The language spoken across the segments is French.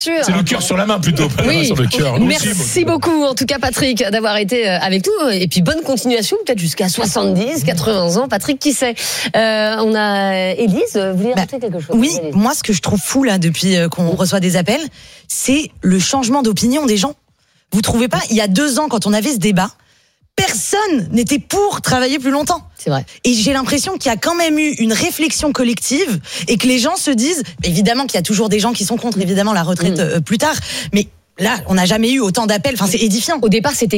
C'est le cœur sur la main plutôt, pas la main sur le cœur. Merci beaucoup en tout cas Patrick d'avoir été avec nous et puis bonne continuation peut-être jusqu'à 70, 80 ans. Patrick, qui sait. On a Élise, vous voulez rajouter quelque chose? Oui, moi ce que je trouve fou là depuis qu'on reçoit des appels, c'est le changement d'opinion des gens. Vous trouvez pas? Il y a 2 ans quand on avait ce débat, personne n'était pour travailler plus longtemps. C'est vrai. Et j'ai l'impression qu'il y a quand même eu une réflexion collective et que les gens se disent, évidemment qu'il y a toujours des gens qui sont contre, évidemment, la retraite plus tard, mais là, on n'a jamais eu autant d'appels. Enfin, c'est édifiant. Au départ, c'était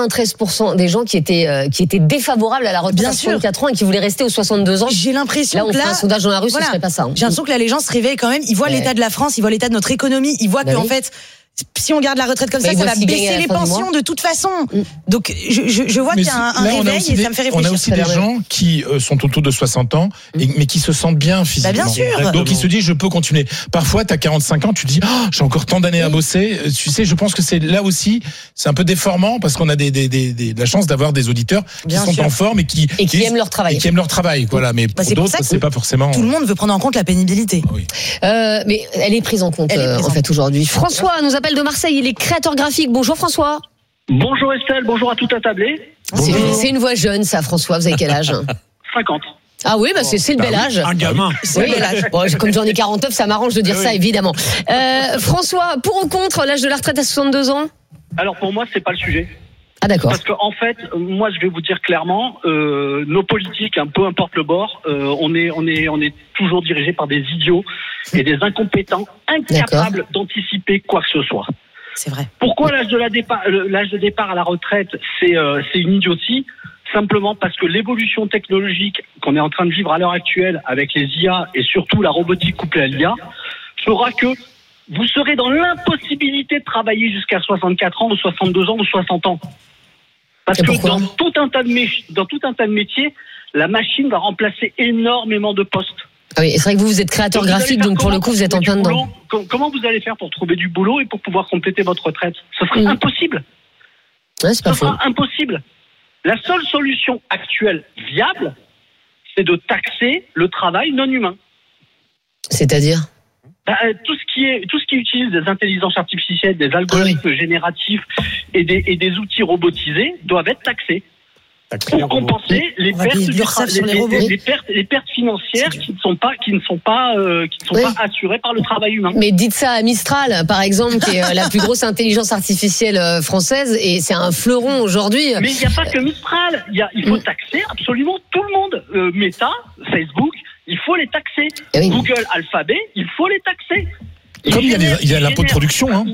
93% des gens qui étaient défavorables à la retraite à 64 ans et qui voulaient rester aux 62 ans. J'ai l'impression là, on fait un sondage dans la rue, ce serait pas ça. J'ai l'impression que là, les gens se réveillent quand même. Ils voient l'état de la France, ils voient l'état de notre économie, ils voient qu'en fait, si on garde la retraite comme ça va baisser les pensions de toute façon. Donc, je vois qu'il y a un réveil et ça me fait réfléchir. On a aussi des gens qui sont autour de 60 ans, mais qui se sentent bien physiquement. Bien sûr. Donc, ils se disent, je peux continuer. Parfois, tu as 45 ans, tu te dis, j'ai encore tant d'années à bosser. Tu sais, je pense que c'est là aussi, c'est un peu déformant parce qu'on a la chance d'avoir des auditeurs qui sont en forme et qui aiment leur travail. Et qui aiment leur travail, voilà. Mais pour d'autres, c'est pas forcément. Tout le monde veut prendre en compte la pénibilité. Oui. Mais elle est prise en compte, en fait, aujourd'hui. François nous appelle de Marseille, il est créateur graphique. Bonjour François. Bonjour Estelle, bonjour à tout à tablé. C'est une voix jeune ça, François, vous avez quel âge? 50. Ah oui, c'est le bel âge. Un gamin. C'est le bel âge. Bon, comme j'en ai 49, ça m'arrange de dire ça, évidemment. François, pour ou contre l'âge de la retraite à 62 ans? Alors pour moi, c'est pas le sujet. Ah d'accord. Parce qu'en fait, moi je vais vous dire clairement, nos politiques, peu importe le bord, on est toujours dirigés par des idiots et des incompétents, incapables d'anticiper quoi que ce soit. C'est vrai. Pourquoi l'âge de départ à la retraite, c'est une idiotie? Simplement parce que l'évolution technologique qu'on est en train de vivre à l'heure actuelle avec les IA et surtout la robotique couplée à l'IA fera que vous serez dans l'impossibilité de travailler jusqu'à 64 ans ou 62 ans ou 60 ans. Parce que dans tout un tas de métiers, la machine va remplacer énormément de postes. Ah oui, c'est vrai que vous êtes créateur graphique, donc pour le coup, vous êtes en plein dedans. Comment vous allez faire pour trouver du boulot et pour pouvoir compléter votre retraite? Ce serait impossible. Ouais, c'est pas faux. Ce sera impossible. La seule solution actuelle viable, c'est de taxer le travail non humain. C'est-à-dire? Tout ce qui utilise des intelligences artificielles, des algorithmes génératifs et des outils robotisés doivent être taxés. Pour compenser les pertes financières qui ne sont pas assurées par le travail humain. Mais dites ça à Mistral, par exemple, qui est la plus grosse intelligence artificielle française, et c'est un fleuron aujourd'hui. Mais il n'y a pas que Mistral. Il faut taxer absolument tout le monde. Meta, Facebook, il faut les taxer. Google, Alphabet, il faut les taxer. Comme il y a l'impôt de production, hein.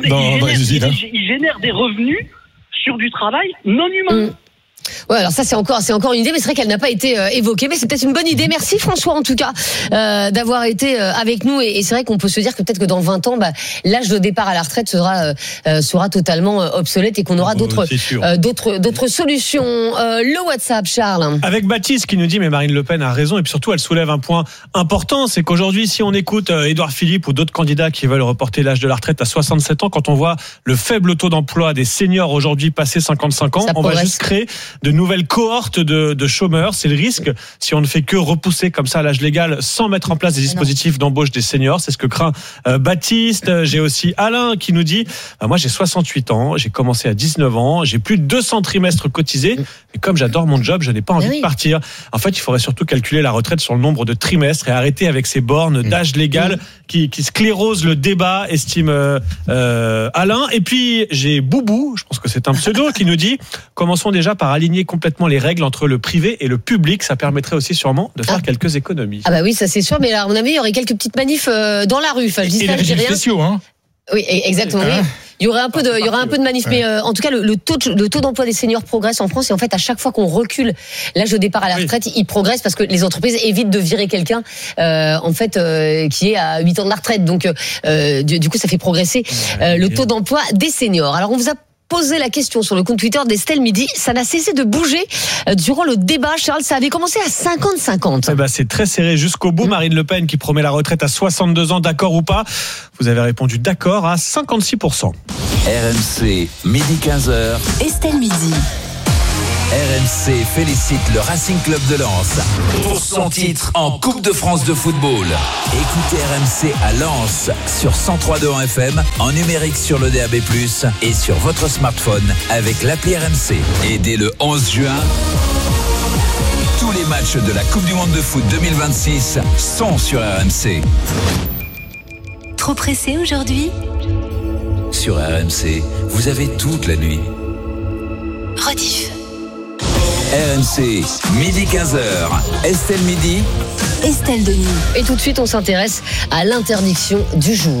Ils génèrent des revenus sur du travail non humain. Ouais, alors ça c'est encore une idée, mais c'est vrai qu'elle n'a pas été évoquée, mais c'est peut-être une bonne idée. Merci François en tout cas d'avoir été avec nous, et c'est vrai qu'on peut se dire que peut-être que dans 20 ans, l'âge de départ à la retraite sera totalement obsolète et qu'on aura d'autres solutions. Le WhatsApp, Charles. Avec Baptiste qui nous dit mais Marine Le Pen a raison, et puis surtout elle soulève un point important, c'est qu'aujourd'hui si on écoute Édouard Philippe ou d'autres candidats qui veulent reporter l'âge de la retraite à 67 ans, quand on voit le faible taux d'emploi des seniors aujourd'hui passé 55 ans, on va juste créer de nouvelles cohortes de chômeurs. C'est le risque si on ne fait que repousser comme ça l'âge légal sans mettre en place des dispositifs d'embauche des seniors. C'est ce que craint Baptiste. J'ai aussi Alain qui nous dit moi j'ai 68 ans, j'ai commencé à 19 ans, j'ai plus de 200 trimestres cotisés, et comme j'adore mon job, je n'ai pas envie de partir. En fait, il faudrait surtout calculer la retraite sur le nombre de trimestres et arrêter avec ces bornes d'âge légal qui sclérosent le débat, estime Alain. Et puis j'ai Boubou, je pense que c'est un pseudo, qui nous dit commençons déjà par aligner complètement les règles entre le privé et le public. Ça permettrait aussi sûrement de faire quelques économies. Ah bah oui, ça c'est sûr, mais à mon avis, il y aurait quelques petites manifs dans la rue. Enfin, je dis ça, je dis rien. Spéciaux, hein. Oui, exactement. Oui. Il y aurait un peu de manif, mais en tout cas, le taux d'emploi des seniors progresse en France, et en fait, à chaque fois qu'on recule l'âge de départ à la retraite, il progresse parce que les entreprises évitent de virer quelqu'un, qui est à 8 ans de la retraite. Donc, du coup, ça fait progresser le taux d'emploi des seniors. Alors, on vous a posé la question sur le compte Twitter d'Estelle Midi. Ça n'a cessé de bouger durant le débat. Charles, ça avait commencé à 50-50. C'est très serré jusqu'au bout. Marine Le Pen qui promet la retraite à 62 ans, d'accord ou pas? Vous avez répondu d'accord à 56%. RMC, midi 15h. Estelle Midi. RMC félicite le Racing Club de Lens pour son titre en Coupe de France de football. Écoutez RMC à Lens sur 103.2 en FM, en numérique sur le DAB+, et sur votre smartphone avec l'appli RMC. Et dès le 11 juin, tous les matchs de la Coupe du Monde de foot 2026 sont sur RMC. Trop pressé aujourd'hui ? Sur RMC, vous avez toute la nuit. Rediff. RMC, midi 15h. Estelle Midi. Estelle Denis. Et tout de suite, on s'intéresse à l'interdiction du jour.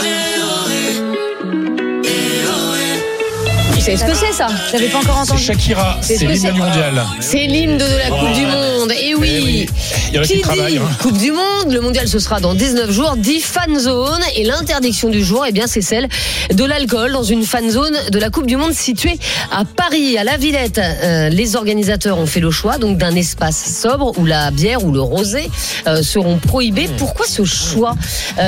Vous savez ce que c'est, ça ? Je l'avais pas encore entendu. C'est Shakira, c'est l'hymne mondial. C'est l'hymne de la Coupe du Monde. Et oui. Il y en a qui travaillent. Coupe du Monde, le mondial ce sera dans 19 jours, 10 fan zones. Et l'interdiction du jour, eh bien, c'est celle de l'alcool dans une fan zone de la Coupe du Monde située à Paris, à la Villette. Les organisateurs ont fait le choix donc d'un espace sobre où la bière ou le rosé seront prohibés. Pourquoi ce choix, Charles ?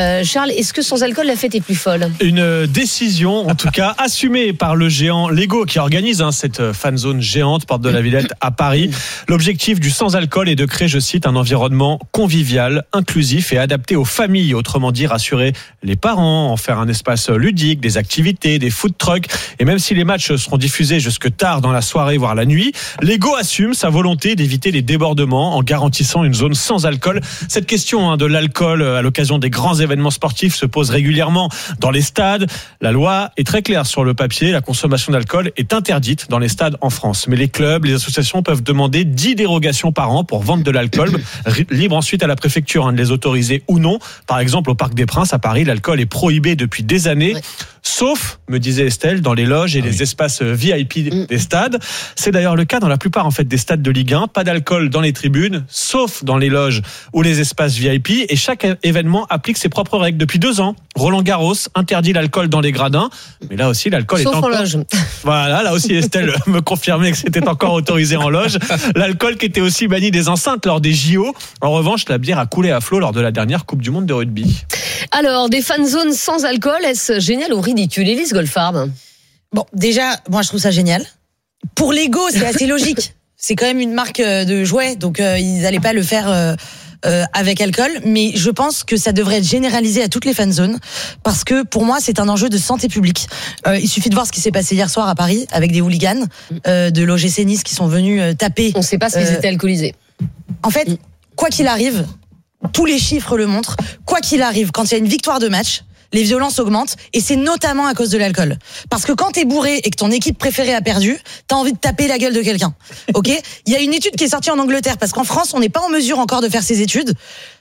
Est-ce que sans alcool, la fête est plus folle ? Une décision, en tout cas, assumée par le géant Lego qui organise cette fan zone géante porte de la Villette à Paris. L'objectif du sans alcool est de créer, je cite, un environnement convivial, inclusif et adapté aux familles. Autrement dit, rassurer les parents, en faire un espace ludique, des activités, des food trucks. Et même si les matchs seront diffusés jusque tard dans la soirée, voire la nuit, Lego assume sa volonté d'éviter les débordements en garantissant une zone sans alcool. Cette question de l'alcool à l'occasion des grands événements sportifs se pose régulièrement dans les stades. La loi est très claire sur le papier. La consommation d'alcool est interdite dans les stades en France. Mais les clubs, les associations peuvent demander 10 dérogations par an pour vendre de l'alcool. Libre ensuite à la préfecture de les autoriser ou non. Par exemple, au Parc des Princes à Paris, l'alcool est prohibé depuis des années. Ouais. Sauf, me disait Estelle, dans les loges et les espaces VIP des stades. C'est d'ailleurs le cas dans la plupart des stades de Ligue 1. Pas d'alcool dans les tribunes, sauf dans les loges ou les espaces VIP. Et chaque événement applique ses propres règles. Depuis 2 ans, Roland-Garros interdit l'alcool dans les gradins. Mais là aussi, l'alcool sauf est encore... en loge. Voilà, là aussi Estelle me confirmait que c'était encore autorisé en loge. L'alcool qui était aussi banni des enceintes lors des JO. En revanche, la bière a coulé à flot lors de la dernière Coupe du Monde de rugby. Alors, des fan zones sans alcool, est-ce génial ou ridicule ? Élise Goldfarb. Bon, déjà, moi je trouve ça génial. Pour Lego, c'est assez logique. C'est quand même une marque de jouets, donc ils n'allaient pas le faire avec alcool. Mais je pense que ça devrait être généralisé à toutes les fan zones, parce que pour moi, c'est un enjeu de santé publique. Il suffit de voir ce qui s'est passé hier soir à Paris avec des hooligans de l'OGC Nice qui sont venus taper. On ne sait pas s'ils étaient alcoolisés. En fait, quoi qu'il arrive, tous les chiffres le montrent. Quoi qu'il arrive, quand il y a une victoire de match, les violences augmentent, et c'est notamment à cause de l'alcool. Parce que quand t'es bourré et que ton équipe préférée a perdu, t'as envie de taper la gueule de quelqu'un. Ok ? Il y a une étude qui est sortie en Angleterre, parce qu'en France, on n'est pas en mesure encore de faire ces études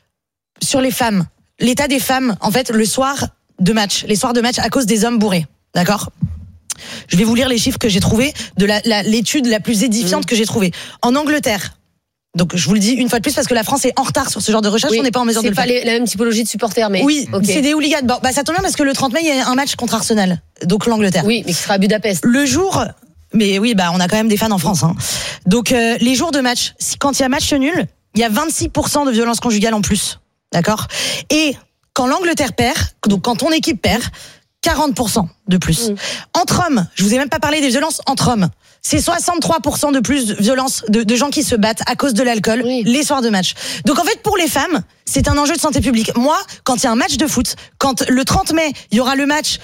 sur les femmes. L'état des femmes, en fait, les soirs de match à cause des hommes bourrés. D'accord ? Je vais vous lire les chiffres que j'ai trouvés de l'étude la plus édifiante que j'ai trouvée. En Angleterre, donc je vous le dis une fois de plus parce que la France est en retard sur ce genre de recherche, on n'est pas en mesure de le faire. C'est pas la même typologie de supporters, mais oui, c'est des hooligans. Bon, ça tombe bien parce que le 30 mai il y a un match contre Arsenal, donc l'Angleterre. Oui, mais qui sera à Budapest. Le jour, mais oui, on a quand même des fans en France. Donc les jours de match, quand il y a match nul, il y a 26% de violence conjugale en plus, d'accord ? Et quand l'Angleterre perd, donc quand ton équipe perd, 40% de plus. Entre hommes, je vous ai même pas parlé des violences entre hommes. C'est 63% de plus de violences de gens qui se battent à cause de l'alcool les soirs de match. Donc en fait, pour les femmes, c'est un enjeu de santé publique. Moi, quand il y a un match de foot, quand le 30 mai, il y aura le match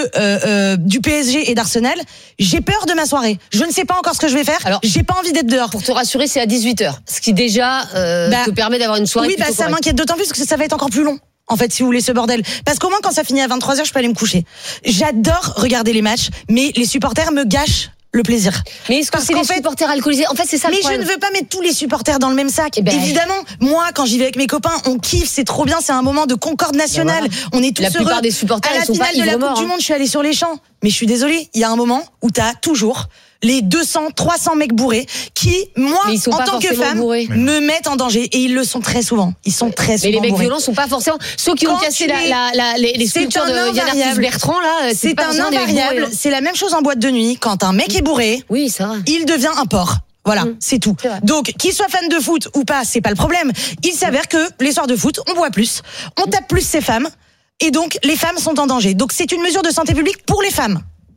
du PSG et d'Arsenal, j'ai peur de ma soirée. Je ne sais pas encore ce que je vais faire. Alors, j'ai pas envie d'être dehors. Pour te rassurer, c'est à 18h. Ce qui déjà te permet d'avoir une soirée plutôt ça m'inquiète d'autant plus que ça va être encore plus long. En fait, si vous voulez ce bordel. Parce qu'au moins, quand ça finit à 23h, je peux aller me coucher. J'adore regarder les matchs, mais les supporters me gâchent le plaisir. Mais est-ce que c'est les supporters alcoolisés ? En fait, c'est ça le problème. Mais je ne veux pas mettre tous les supporters dans le même sac. Évidemment, moi, quand j'y vais avec mes copains, on kiffe, c'est trop bien, c'est un moment de concorde nationale. On est tous heureux. La plupart des supporters, ils sont pas ivres morts. À la finale de la Coupe du Monde, je suis allée sur les champs. Mais je suis désolée, il y a un moment où t'as toujours les 200, 300 mecs bourrés qui, moi, en tant que femme, me mettent en danger. Et ils le sont très souvent. Ils sont très souvent bourrés. Mais les mecs violents sont pas forcément ceux qui ont cassé les sculptures de Yann Arthus Bertrand, là. C'est un invariable. C'est la même chose en boîte de nuit. Quand un mec est bourré, il devient un porc. Voilà, c'est tout. Donc, qu'il soit fan de foot ou pas, c'est pas le problème. Il s'avère que les soirs de foot, on boit plus, on tape plus ses femmes, et donc les femmes sont en danger. Donc, c'est une mesure de santé publique pour les femmes.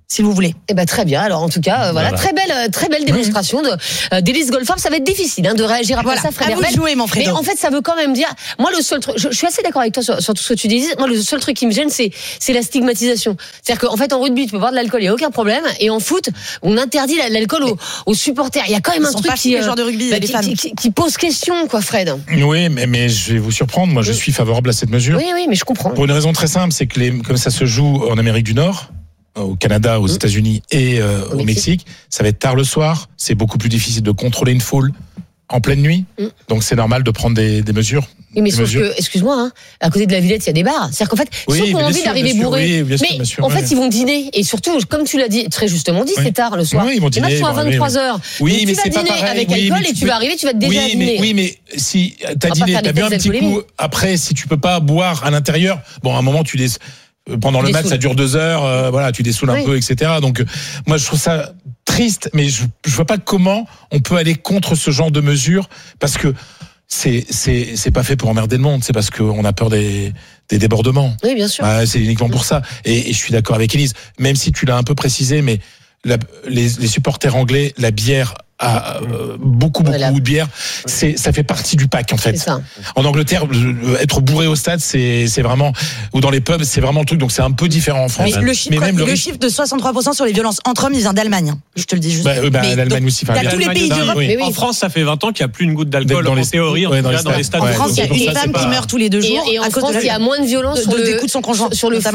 s'il vous voulez. Eh ben très bien. Alors en tout cas, voilà. très belle démonstration d'Élise Goldfarb. Ça va être difficile de réagir après ça, Fred Hermel. Jouer, mon Fredo. Mais en fait, ça veut quand même dire. Moi, le seul truc, je suis assez d'accord avec toi sur tout ce que tu disais. Moi, le seul truc qui me gêne, c'est la stigmatisation. C'est-à-dire qu'en fait, en rugby, tu peux boire de l'alcool, il y a aucun problème. Et en foot, on interdit l'alcool aux supporters. Il y a quand même un truc qui pose question, quoi, Fred. Oui, mais je vais vous surprendre. Moi, je suis favorable à cette mesure. Oui, mais je comprends. Pour une raison très simple, c'est que comme ça se joue en Amérique du Nord, au Canada, aux États-Unis et au Mexique, ça va être tard le soir. C'est beaucoup plus difficile de contrôler une foule en pleine nuit. Donc c'est normal de prendre des mesures. Oui, mais sauf que, excuse-moi, à côté de la Villette, il y a des bars. C'est-à-dire qu'en fait, ceux qui ont envie d'arriver bourrés, mais en fait, ils vont dîner. Et surtout, comme tu l'as dit, très justement dit, c'est tard le soir. Oui, ils vont dîner. Les matchs sont à 23h. Oui, mais tu vas dîner avec alcool et tu vas arriver, tu vas te déjà dîner. Oui, mais si t'as dîné, t'as bu un petit coup, après, si tu peux pas boire à l'intérieur, bon, à un moment, pendant le match, ça dure 2 heures, voilà, tu dessoules un peu, etc. Donc, moi, je trouve ça triste, mais je vois pas comment on peut aller contre ce genre de mesures, parce que c'est pas fait pour emmerder le monde, c'est parce qu'on a peur des débordements. Oui, bien sûr. C'est uniquement pour ça. Et je suis d'accord avec Élise, même si tu l'as un peu précisé, mais les supporters anglais, la bière beaucoup de bière, ça fait partie du pack en fait. En Angleterre, être bourré au stade, c'est vraiment, ou dans les pubs, c'est vraiment le truc. Donc c'est un peu différent en France. Mais le chiffre de 63% sur les violences entre hommes, il vient d'Allemagne. Je te le dis juste. L'Allemagne aussi. T'as tous les pays d'Europe. En France, ça fait 20 ans qu'il n'y a plus une goutte d'alcool en théorie, en tout cas dans les stades. En France, il y a une femme qui meurt tous les 2 jours. Et en France, il y a moins de violence sur des coups de son conjoint.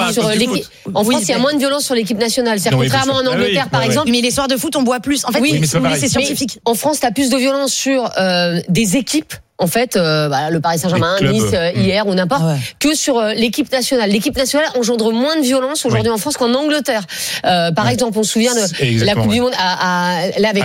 En France, il y a moins de violence sur l'équipe nationale. C'est contrairement en Angleterre, par exemple. Mais les soirs de foot, on boit plus. En fait, c'est scientifique. En France, t'as plus de violence sur des équipes. En fait, le Paris Saint-Germain, Nice, hier ou n'importe, que sur l'équipe nationale. L'équipe nationale engendre moins de violence aujourd'hui en France qu'en Angleterre. Par exemple, on se souvient de la Coupe du Monde avec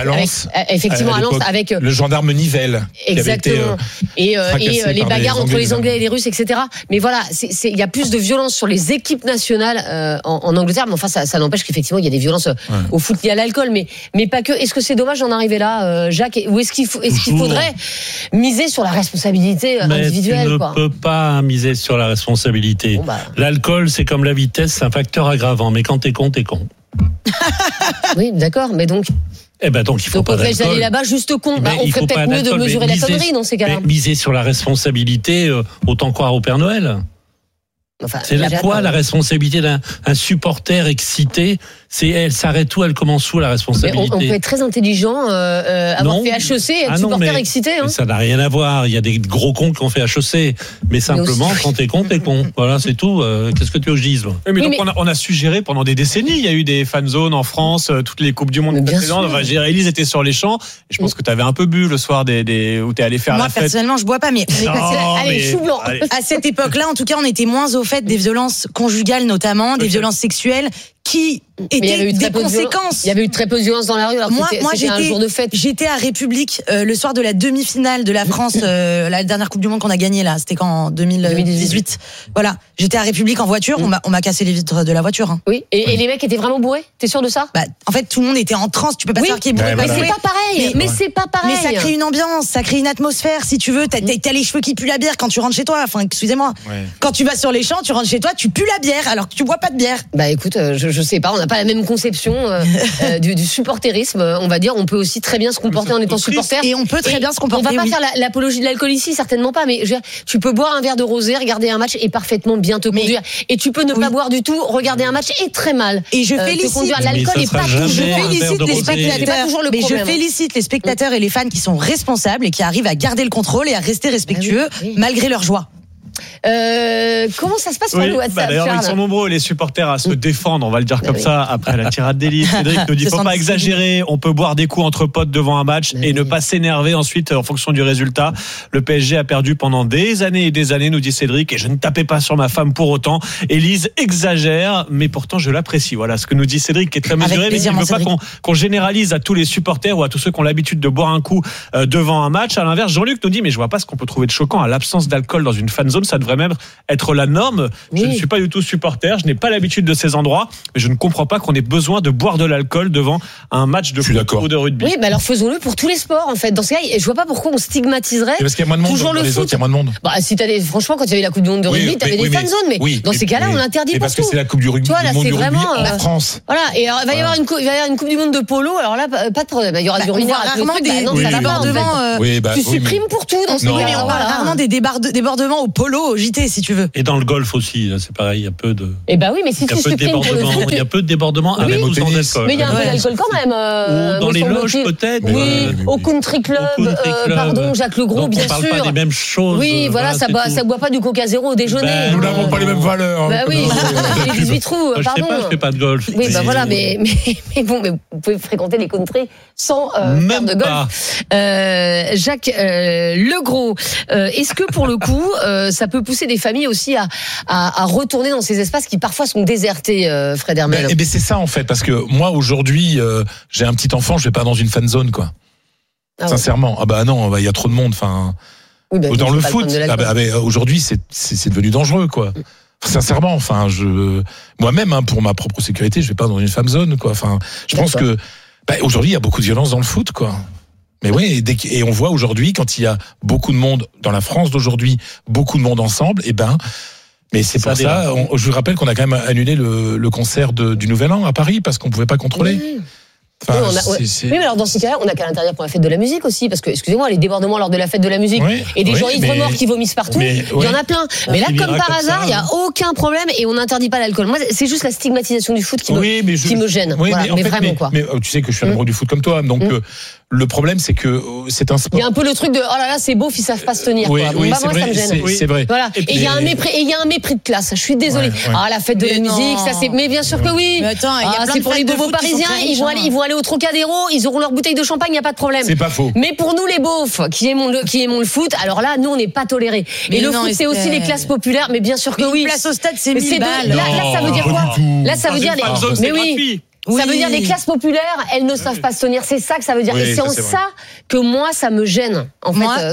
Lens, avec le gendarme Nivelle. Exactement. Et les bagarres entre les Anglais et les Russes, etc. Mais voilà, il y a plus de violence sur les équipes nationales en Angleterre. Mais enfin, ça n'empêche qu'effectivement, il y a des violences au foot liées à l'alcool. Mais pas que. Est-ce que c'est dommage d'en arriver là, Jacques? Ou est-ce qu'il faudrait miser sur la responsabilité individuelle? Tu ne peux pas miser sur la responsabilité. L'alcool, c'est comme la vitesse, c'est un facteur aggravant. Mais quand t'es con, t'es con. Oui, d'accord. Mais donc... donc il faut pas d'alcool. Aller là-bas juste con. On ferait peut-être mieux de mesurer la connerie dans ces cas-là. Miser sur la responsabilité, autant croire au Père Noël. C'est la responsabilité d'un supporter excité? Elle s'arrête où? Elle commence où la responsabilité? On peut être très intelligent, avoir fait HEC et être supporter excité. Mais ça n'a rien à voir. Il y a des gros cons qui ont fait HEC. Mais simplement, quand t'es con, t'es con. Voilà, c'est tout. Qu'est-ce que tu veux que je dise? On a suggéré pendant des décennies. Il y a eu des fan zones en France, toutes les Coupes du Monde précédentes. Élise était sur les champs. Et je pense que tu avais un peu bu le soir où t'es allé faire la fête. Moi, personnellement, je bois pas, mais chou blanc. À cette époque-là, en tout cas, on était moins au fait des violences conjugales, notamment, des violences sexuelles, qui étaient des conséquences. Il y avait eu très peu de violence dans la rue. Moi, c'était un jour de fête. J'étais à République le soir de la demi-finale de la France, la dernière Coupe du Monde qu'on a gagnée là. C'était en 2018. Voilà, j'étais à République en voiture. On m'a cassé les vitres de la voiture. Hein. Oui. Et les mecs étaient vraiment bourrés. T'es sûr de ça? En fait, tout le monde était en transe. Tu peux pas savoir qui est bourré. Mais c'est pas pareil. Mais c'est pas pareil. Mais ça crée une ambiance, ça crée une atmosphère. Si tu veux, t'as les cheveux qui puent la bière quand tu rentres chez toi. Enfin, excusez-moi. Quand tu vas sur les champs, tu rentres chez toi, tu pues la bière alors que tu bois pas de bière. Écoute, je sais pas. On n'a pas la même conception du supporterisme. On va dire, on peut aussi très bien se comporter en étant supporter. Et on peut très bien se comporter. On va pas faire l'apologie de l'alcool ici, certainement pas. Mais tu peux boire un verre de rosé, regarder un match et parfaitement bien te conduire. Et tu peux ne pas boire du tout, regarder un match et très mal. Et je félicite. Conduire l'alcool et pas toujours. Je félicite les spectateurs et les fans qui sont responsables et qui arrivent à garder le contrôle et à rester respectueux malgré leur joie. Comment ça se passe pour le WhatsApp, d'ailleurs, ils sont nombreux les supporters à se défendre, on va le dire comme ça, après la tirade d'Élise. Cédric nous dit, faut pas exagérer, on peut boire des coups entre potes devant un match et ne pas s'énerver ensuite en fonction du résultat. Le PSG a perdu pendant des années et des années, nous dit Cédric, et je ne tapais pas sur ma femme pour autant. Élise exagère, mais pourtant je l'apprécie. Voilà ce que nous dit Cédric, qui est très mesuré, mais il ne veut pas qu'on généralise à tous les supporters ou à tous ceux qui ont l'habitude de boire un coup devant un match. À l'inverse, Jean-Luc nous dit, mais je vois pas ce qu'on peut trouver de choquant à l'absence d'alcool dans une fan zone. ça devrait même être la norme. Oui. Je ne suis pas du tout supporter, je n'ai pas l'habitude de ces endroits, mais je ne comprends pas qu'on ait besoin de boire de l'alcool devant un match de foot ou de rugby. Oui, mais alors faisons-le pour tous les sports en fait. Dans ce cas, je vois pas pourquoi on stigmatiserait. Parce qu'il y a moins de monde. Toujours dans le les foot. autres, il y a moins de monde. Bah, si franchement, quand il y avait la Coupe du Monde de rugby, t'avais des fan zones, mais dans ces cas-là, on l'interdit partout. Parce que c'est la Coupe du rugby, toi, là, du monde c'est du rugby vraiment, en France. Voilà, et alors, il va y avoir une Coupe du Monde de polo. Alors là, pas de problème. Il y aura du rugby. Rarement des débordements. Tu supprimes pour tout dans ce Oui, mais on parle rarement des débordements au polo, au JT, si tu veux. Et dans le golf aussi, c'est pareil, il y a peu de. Eh ben oui, mais si tu supprimes pour le foot, il y a peu de débordements avec ou sans alcool. Mais il y a un peu d'alcool quand même. Ou dans les loges peut-être. Oui, au country club. Pardon, Jacques Legros, bien sûr. On parle pas des mêmes choses. Oui, voilà, ça boit pas du Coca zéro au déjeuner. Nous n'avons pas les mêmes valeurs. Bah oui, les 18 trous, pardon. Je fais pas de golf. Oui, bah voilà, mais bon, mais vous pouvez fréquenter les country sans faire de golf. Jacques Legros, est-ce que pour le coup, ça peut pousser des familles aussi à retourner dans ces espaces qui parfois sont désertés, Fred Hermel? Eh ben c'est ça en fait, parce que moi aujourd'hui, j'ai un petit enfant, je vais pas dans une fan zone quoi. Sincèrement, ah bah non, il y a trop de monde. Enfin, dans le foot, aujourd'hui c'est devenu dangereux quoi. Sincèrement, enfin, moi-même pour ma propre sécurité, je vais pas dans une fan zone quoi. Enfin, je pense que aujourd'hui il y a beaucoup de violence dans le foot quoi. Mais oui, et on voit aujourd'hui quand il y a beaucoup de monde dans la France d'aujourd'hui, beaucoup de monde ensemble, mais c'est pour ça, je vous rappelle qu'on a quand même annulé le concert du Nouvel An à Paris parce qu'on pouvait pas contrôler. Oui. Oui, mais alors dans ces cas-là, on n'a qu'à l'interdire pour la fête de la musique aussi, parce que, excusez-moi, les débordements lors de la fête de la musique et des gens ivres-morts qui vomissent partout, il y en a plein. Mais là, comme par hasard, il n'y a aucun problème et on n'interdit pas l'alcool. Moi, c'est juste la stigmatisation du foot qui me gêne. Mais vraiment, quoi. Mais tu sais que je suis amoureux du foot comme toi, donc le problème, c'est que c'est un sport. Il y a un peu le truc de oh là là, c'est beau, ils savent pas se tenir. Oui, moi, ça me gêne. C'est vrai. Voilà. Et il y a un mépris de classe. Je suis désolée. La fête de la musique, ça c'est. Mais bien sûr que oui. Mais attends, c'est pour les bobos parisiens. Ils vont aller au Trocadéro. Ils auront leur bouteille de champagne, il n'y a pas de problème. C'est pas faux. Mais pour nous, les beaufs, qui aimons le foot, alors là, nous, on n'est pas tolérés. Et le foot, c'est aussi les classes populaires, mais bien sûr que oui. Une place au stade, c'est 1000 balles. Là, ça veut dire quoi? Là, ça veut dire mais oui. Ça veut dire les classes populaires, elles ne savent pas se tenir. C'est ça que ça veut dire. Et c'est en ça que moi, ça me gêne. En fait, moi,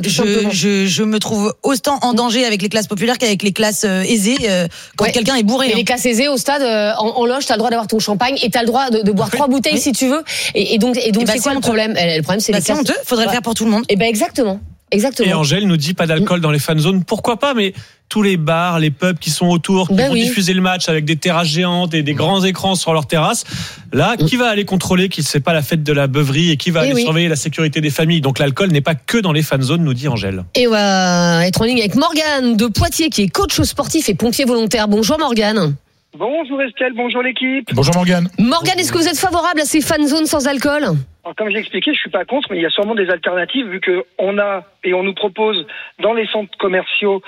je me trouve autant en danger avec les classes populaires qu'avec les classes aisées quand quelqu'un est bourré. Et les classes aisées au stade, en loge, t'as le droit d'avoir ton champagne et t'as le droit de boire 3 bouteilles si tu veux. Et donc c'est quoi le problème? Le problème, c'est les classes. C'est honteux. Faudrait le faire pour tout le monde. Et exactement. Et Angèle nous dit pas d'alcool dans les fan zones. Pourquoi pas? Mais tous les bars, les pubs qui sont autour, qui vont diffuser le match avec des terrasses géantes et des grands écrans sur leurs terrasses. Là, qui va aller contrôler qu'il ne fait pas la fête de la beuverie et qui va aller surveiller la sécurité des familles? Donc l'alcool n'est pas que dans les fan zones, nous dit Angèle. Et on va être en ligne avec Morgane de Poitiers, qui est coach sportif et pompier volontaire. Bonjour Morgane. Bonjour Estelle, bonjour l'équipe. Bonjour Morgane. Morgane, est-ce que vous êtes favorable à ces fan zones sans alcool? Alors, comme j'ai expliqué, je suis pas contre, mais il y a sûrement des alternatives vu que on nous propose dans les centres commerciaux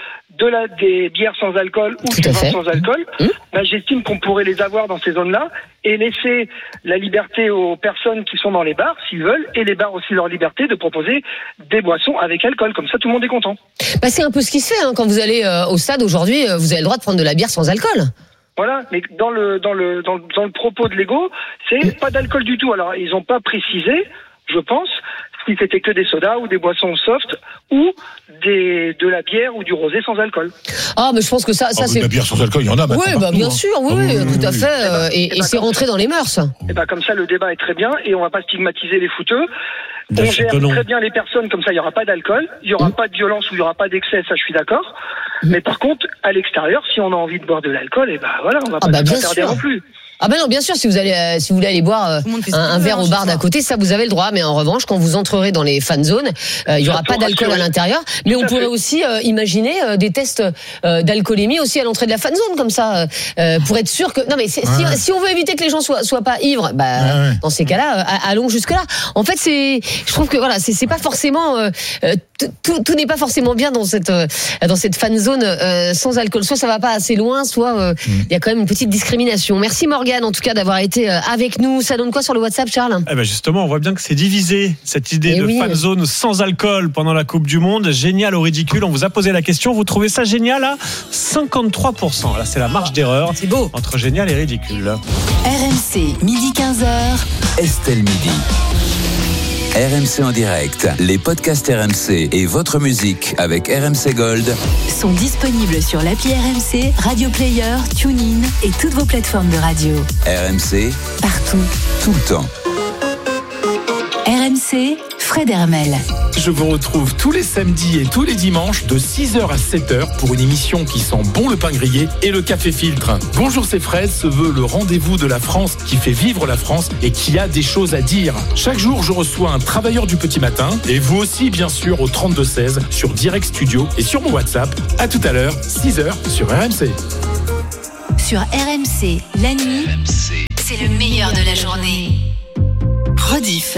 des bières sans alcool ou du vin sans alcool. J'estime qu'on pourrait les avoir dans ces zones-là et laisser la liberté aux personnes qui sont dans les bars, s'ils veulent, et les bars aussi leur liberté de proposer des boissons avec alcool. Comme ça, tout le monde est content. C'est un peu ce qui se fait quand vous allez au stade aujourd'hui. Vous avez le droit de prendre de la bière sans alcool. Voilà, mais dans le propos de Lego, c'est pas d'alcool du tout. Alors, ils ont pas précisé, je pense, si c'était que des sodas ou des boissons soft ou de la bière ou du rosé sans alcool. Mais je pense que ça c'est. La bière sans alcool, il y en a maintenant. Oui, bien sûr, tout à fait. Et c'est rentré dans les mœurs. Et comme ça, le débat est très bien et on va pas stigmatiser les footeux. On gère très bien les personnes, comme ça il n'y aura pas d'alcool, il n'y aura pas de violence ou il n'y aura pas d'excès, ça je suis d'accord. Mais par contre, à l'extérieur, si on a envie de boire de l'alcool, on va pas s'interdire non plus. Non, bien sûr, si vous voulez aller boire un verre au bar d'à côté, ça vous avez le droit. Mais en revanche, quand vous entrerez dans les fan zones, il y aura pas d'alcool à l'intérieur. Mais on pourrait aussi imaginer des tests d'alcoolémie aussi à l'entrée de la fan zone, comme ça, pour être sûr que. Non, mais si on veut éviter que les gens soient pas ivres, dans ces cas-là, allons jusque là. En fait, je trouve que c'est pas forcément tout n'est pas forcément bien dans cette fan zone sans alcool. Soit ça va pas assez loin, soit il y a quand même une petite discrimination. Merci Morgane en tout cas d'avoir été avec nous. Ça donne quoi sur le WhatsApp, Charles? Justement, on voit bien que c'est divisé cette idée de fan zone sans alcool pendant la Coupe du Monde. Génial ou ridicule? On vous a posé la question. Vous trouvez ça génial à 53%? Là, c'est la marge d'erreur. C'est beau. Entre génial et ridicule. RMC, midi 15h. Estelle Midi. RMC en direct, les podcasts RMC et votre musique avec RMC Gold sont disponibles sur l'appli RMC, Radio Player, TuneIn et toutes vos plateformes de radio. RMC, partout, tout le temps. RMC, Fred Hermel. Je vous retrouve tous les samedis et tous les dimanches de 6h à 7h pour une émission qui sent bon le pain grillé et le café filtre. Bonjour, c'est Fred, se veut le rendez-vous de la France qui fait vivre la France et qui a des choses à dire. Chaque jour, je reçois un travailleur du petit matin et vous aussi, bien sûr, au 3216 sur Direct Studio et sur mon WhatsApp. À tout à l'heure, 6h sur RMC. Sur RMC, la nuit, c'est le meilleur de la journée. Rediff.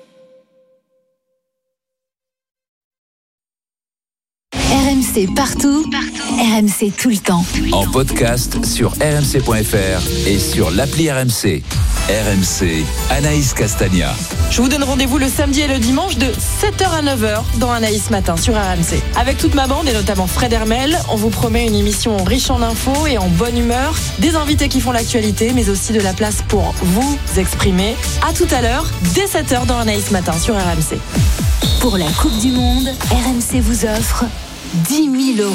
RMC partout, RMC tout le temps. En podcast sur rmc.fr et sur l'appli RMC. RMC, Anaïs Castagna. Je vous donne rendez-vous le samedi et le dimanche de 7h à 9h dans Anaïs Matin sur RMC. Avec toute ma bande et notamment Fred Hermel, on vous promet une émission riche en infos et en bonne humeur, des invités qui font l'actualité, mais aussi de la place pour vous exprimer. À tout à l'heure, dès 7h dans Anaïs Matin sur RMC. Pour la Coupe du Monde, RMC vous offre 10 000 €.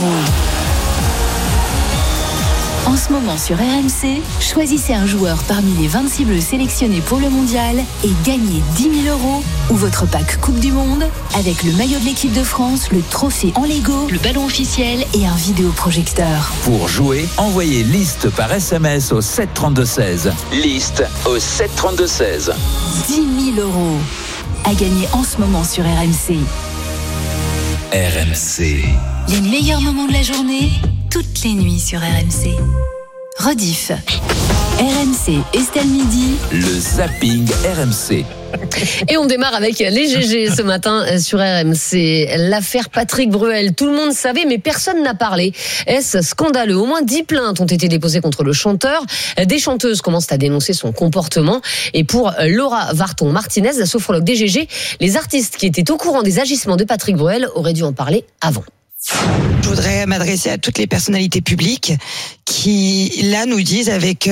En ce moment sur RMC, choisissez un joueur parmi les 26 bleus sélectionnés pour le mondial et gagnez 10 000 € ou votre pack Coupe du Monde avec le maillot de l'équipe de France, le trophée en Lego, le ballon officiel et un vidéoprojecteur. Pour jouer, envoyez liste par SMS au 732-16. Liste au 732-16. 10 000 € à gagner en ce moment sur RMC. RMC. Les meilleurs moments de la journée, toutes les nuits sur RMC. Rediff. RMC, Estelle Midi. Le zapping RMC. Et on démarre avec les GG ce matin sur RMC. L'affaire Patrick Bruel. Tout le monde savait, mais personne n'a parlé. Est-ce scandaleux? Au moins 10 plaintes ont été déposées contre le chanteur. Des chanteuses commencent à dénoncer son comportement. Et pour Laura Varton-Martinez, la sophrologue des GG, les artistes qui étaient au courant des agissements de Patrick Bruel auraient dû en parler avant. Je voudrais m'adresser à toutes les personnalités publiques qui, là, nous disent avec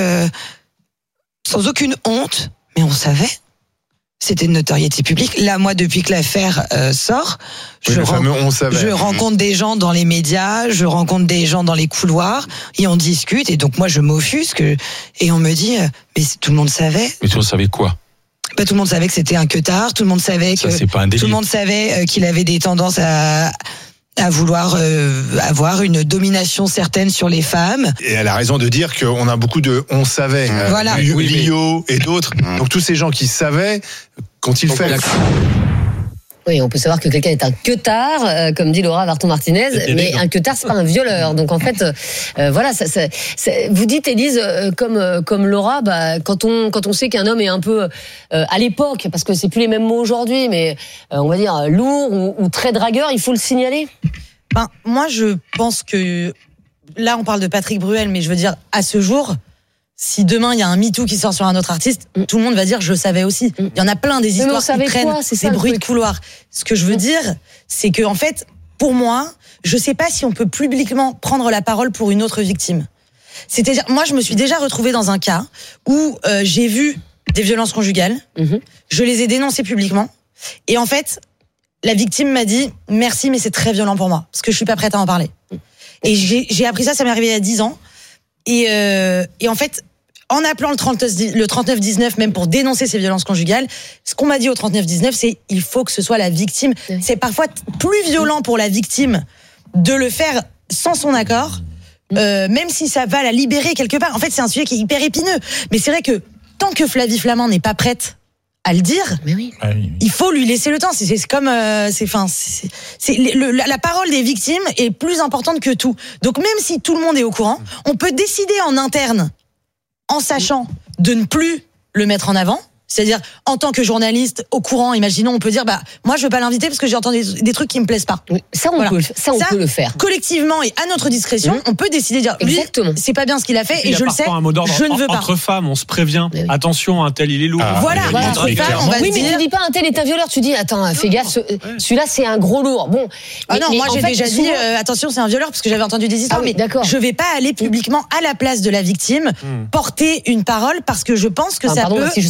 sans aucune honte, mais on savait. C'était une notoriété publique. Là, moi, depuis que l'affaire sort, je rencontre des gens dans les médias, je rencontre des gens dans les couloirs, et on discute. Et donc, moi, je m'offusque. Et on me dit, mais tout le monde savait. Mais tout le monde savait quoi? Tout le monde savait que c'était un queutard. Tout le monde savait que tout le monde savait qu'il avait des tendances à vouloir avoir une domination certaine sur les femmes. Et elle a raison de dire qu'on a beaucoup de on savait, voilà. Lio et d'autres. Donc tous ces gens qui savaient, qu'ont-ils fait? Oui, on peut savoir que quelqu'un est un queutard, comme dit Laura Varton-Martinez, mais un queutard, c'est pas un violeur. Donc en fait, voilà, vous dites, Élise, comme Laura, quand on sait qu'un homme est un peu à l'époque, parce que c'est plus les mêmes mots aujourd'hui, mais on va dire lourd ou très dragueur, il faut le signaler. Moi, je pense que là, on parle de Patrick Bruel, mais je veux dire, à ce jour, si demain il y a un MeToo qui sort sur un autre artiste, tout le monde va dire je savais aussi. Il y en a plein des histoires qui traînent, des bruits de couloir. Ce que je veux dire, c'est que en fait, pour moi, je sais pas si on peut publiquement prendre la parole pour une autre victime. C'est-à-dire, moi, je me suis déjà retrouvée dans un cas où j'ai vu des violences conjugales, je les ai dénoncées publiquement, et en fait, la victime m'a dit merci, mais c'est très violent pour moi parce que je suis pas prête à en parler. Et j'ai appris ça m'est arrivé il y a 10 ans, et en fait. En appelant le 3919, même pour dénoncer ces violences conjugales, ce qu'on m'a dit au 3919, c'est il faut que ce soit la victime. C'est parfois plus violent pour la victime de le faire sans son accord, même si ça va la libérer quelque part. En fait, c'est un sujet qui est hyper épineux. Mais c'est vrai que tant que Flavie Flament n'est pas prête à le dire, il faut lui laisser le temps. C'est comme, la parole des victimes est plus importante que tout. Donc même si tout le monde est au courant, on peut décider en interne, en sachant de ne plus le mettre en avant. C'est-à-dire, en tant que journaliste au courant, imaginons, on peut dire, moi, je veux pas l'inviter parce que j'ai entendu des trucs qui me plaisent pas. Oui, ça, on peut le faire. Collectivement et à notre discrétion, on peut décider de dire, exactement. C'est pas bien ce qu'il a fait et je le sais, je ne veux pas. Entre femmes, on se prévient. Attention, un tel, il est lourd. Voilà, entre femmes, on va se dire. Oui, mais tu dis pas un tel est un violeur, tu dis, attends, fais gaffe, celui-là, c'est un gros lourd. Bon. Non, moi, j'ai déjà dit, attention, c'est un violeur parce que j'avais entendu des histoires, mais je vais pas aller publiquement à la place de la victime porter une parole parce que je pense que ça peut. Si je sais que quelqu'un est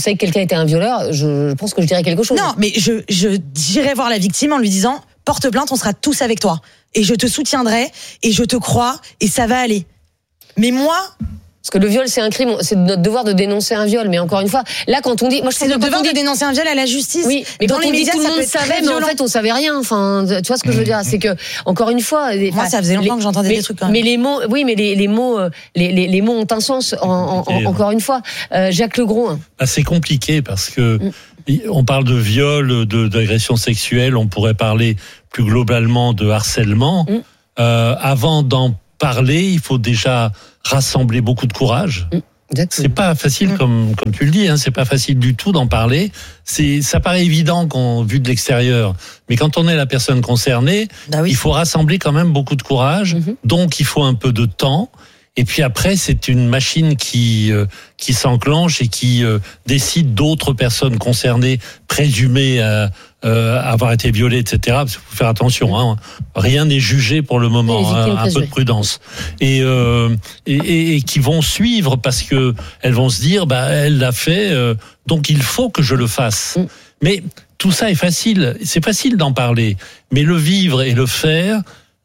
j'étais un violeur, je pense que je dirais quelque chose. Non, mais je dirais voir la victime en lui disant porte plainte, on sera tous avec toi et je te soutiendrai et je te crois et ça va aller. Mais moi. Parce que le viol, c'est un crime, c'est notre devoir de dénoncer un viol. Mais encore une fois, là, quand on dit, moi, c'est notre devoir de dénoncer un viol à la justice. Oui, mais dans quand les on dit médias, tout le monde savait, mais en fait, on savait rien. Enfin, tu vois ce que je veux dire, c'est que encore une fois, moi, ça faisait longtemps que j'entendais des trucs. Quand même. Mais les mots, oui, mais les mots ont un sens. Encore une fois, Jacques Legros. C'est compliqué parce que on parle de viol, d'agression sexuelle. On pourrait parler plus globalement de harcèlement. Avant d'en parler, il faut déjà rassembler beaucoup de courage. C'est pas facile comme tu le dis, hein, c'est pas facile du tout d'en parler. Ça paraît évident vu de l'extérieur, mais quand on est la personne concernée, il faut rassembler quand même beaucoup de courage. Donc il faut un peu de temps. Et puis après, c'est une machine qui s'enclenche et qui décide d'autres personnes concernées, présumées avoir été violées, etc. Parce qu'il faut faire attention, hein. Rien n'est jugé pour le moment, hein, un peu de prudence. Et qui vont suivre parce que elles vont se dire, elle l'a fait, donc il faut que je le fasse. Mais tout ça est facile, c'est facile d'en parler, mais le vivre et le faire.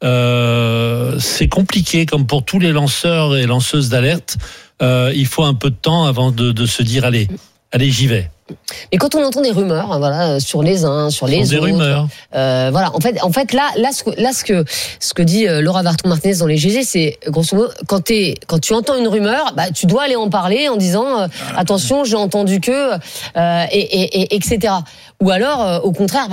C'est compliqué, comme pour tous les lanceurs et lanceuses d'alerte. Il faut un peu de temps avant de se dire allez, j'y vais. Mais quand on entend des rumeurs, voilà, sur les uns, sur les autres, des rumeurs. Voilà. En fait, là, ce que dit Laura Varton-Martinez dans les GG, c'est grosso modo, quand tu entends une rumeur, tu dois aller en parler en disant attention, j'ai entendu que etc. Ou alors au contraire,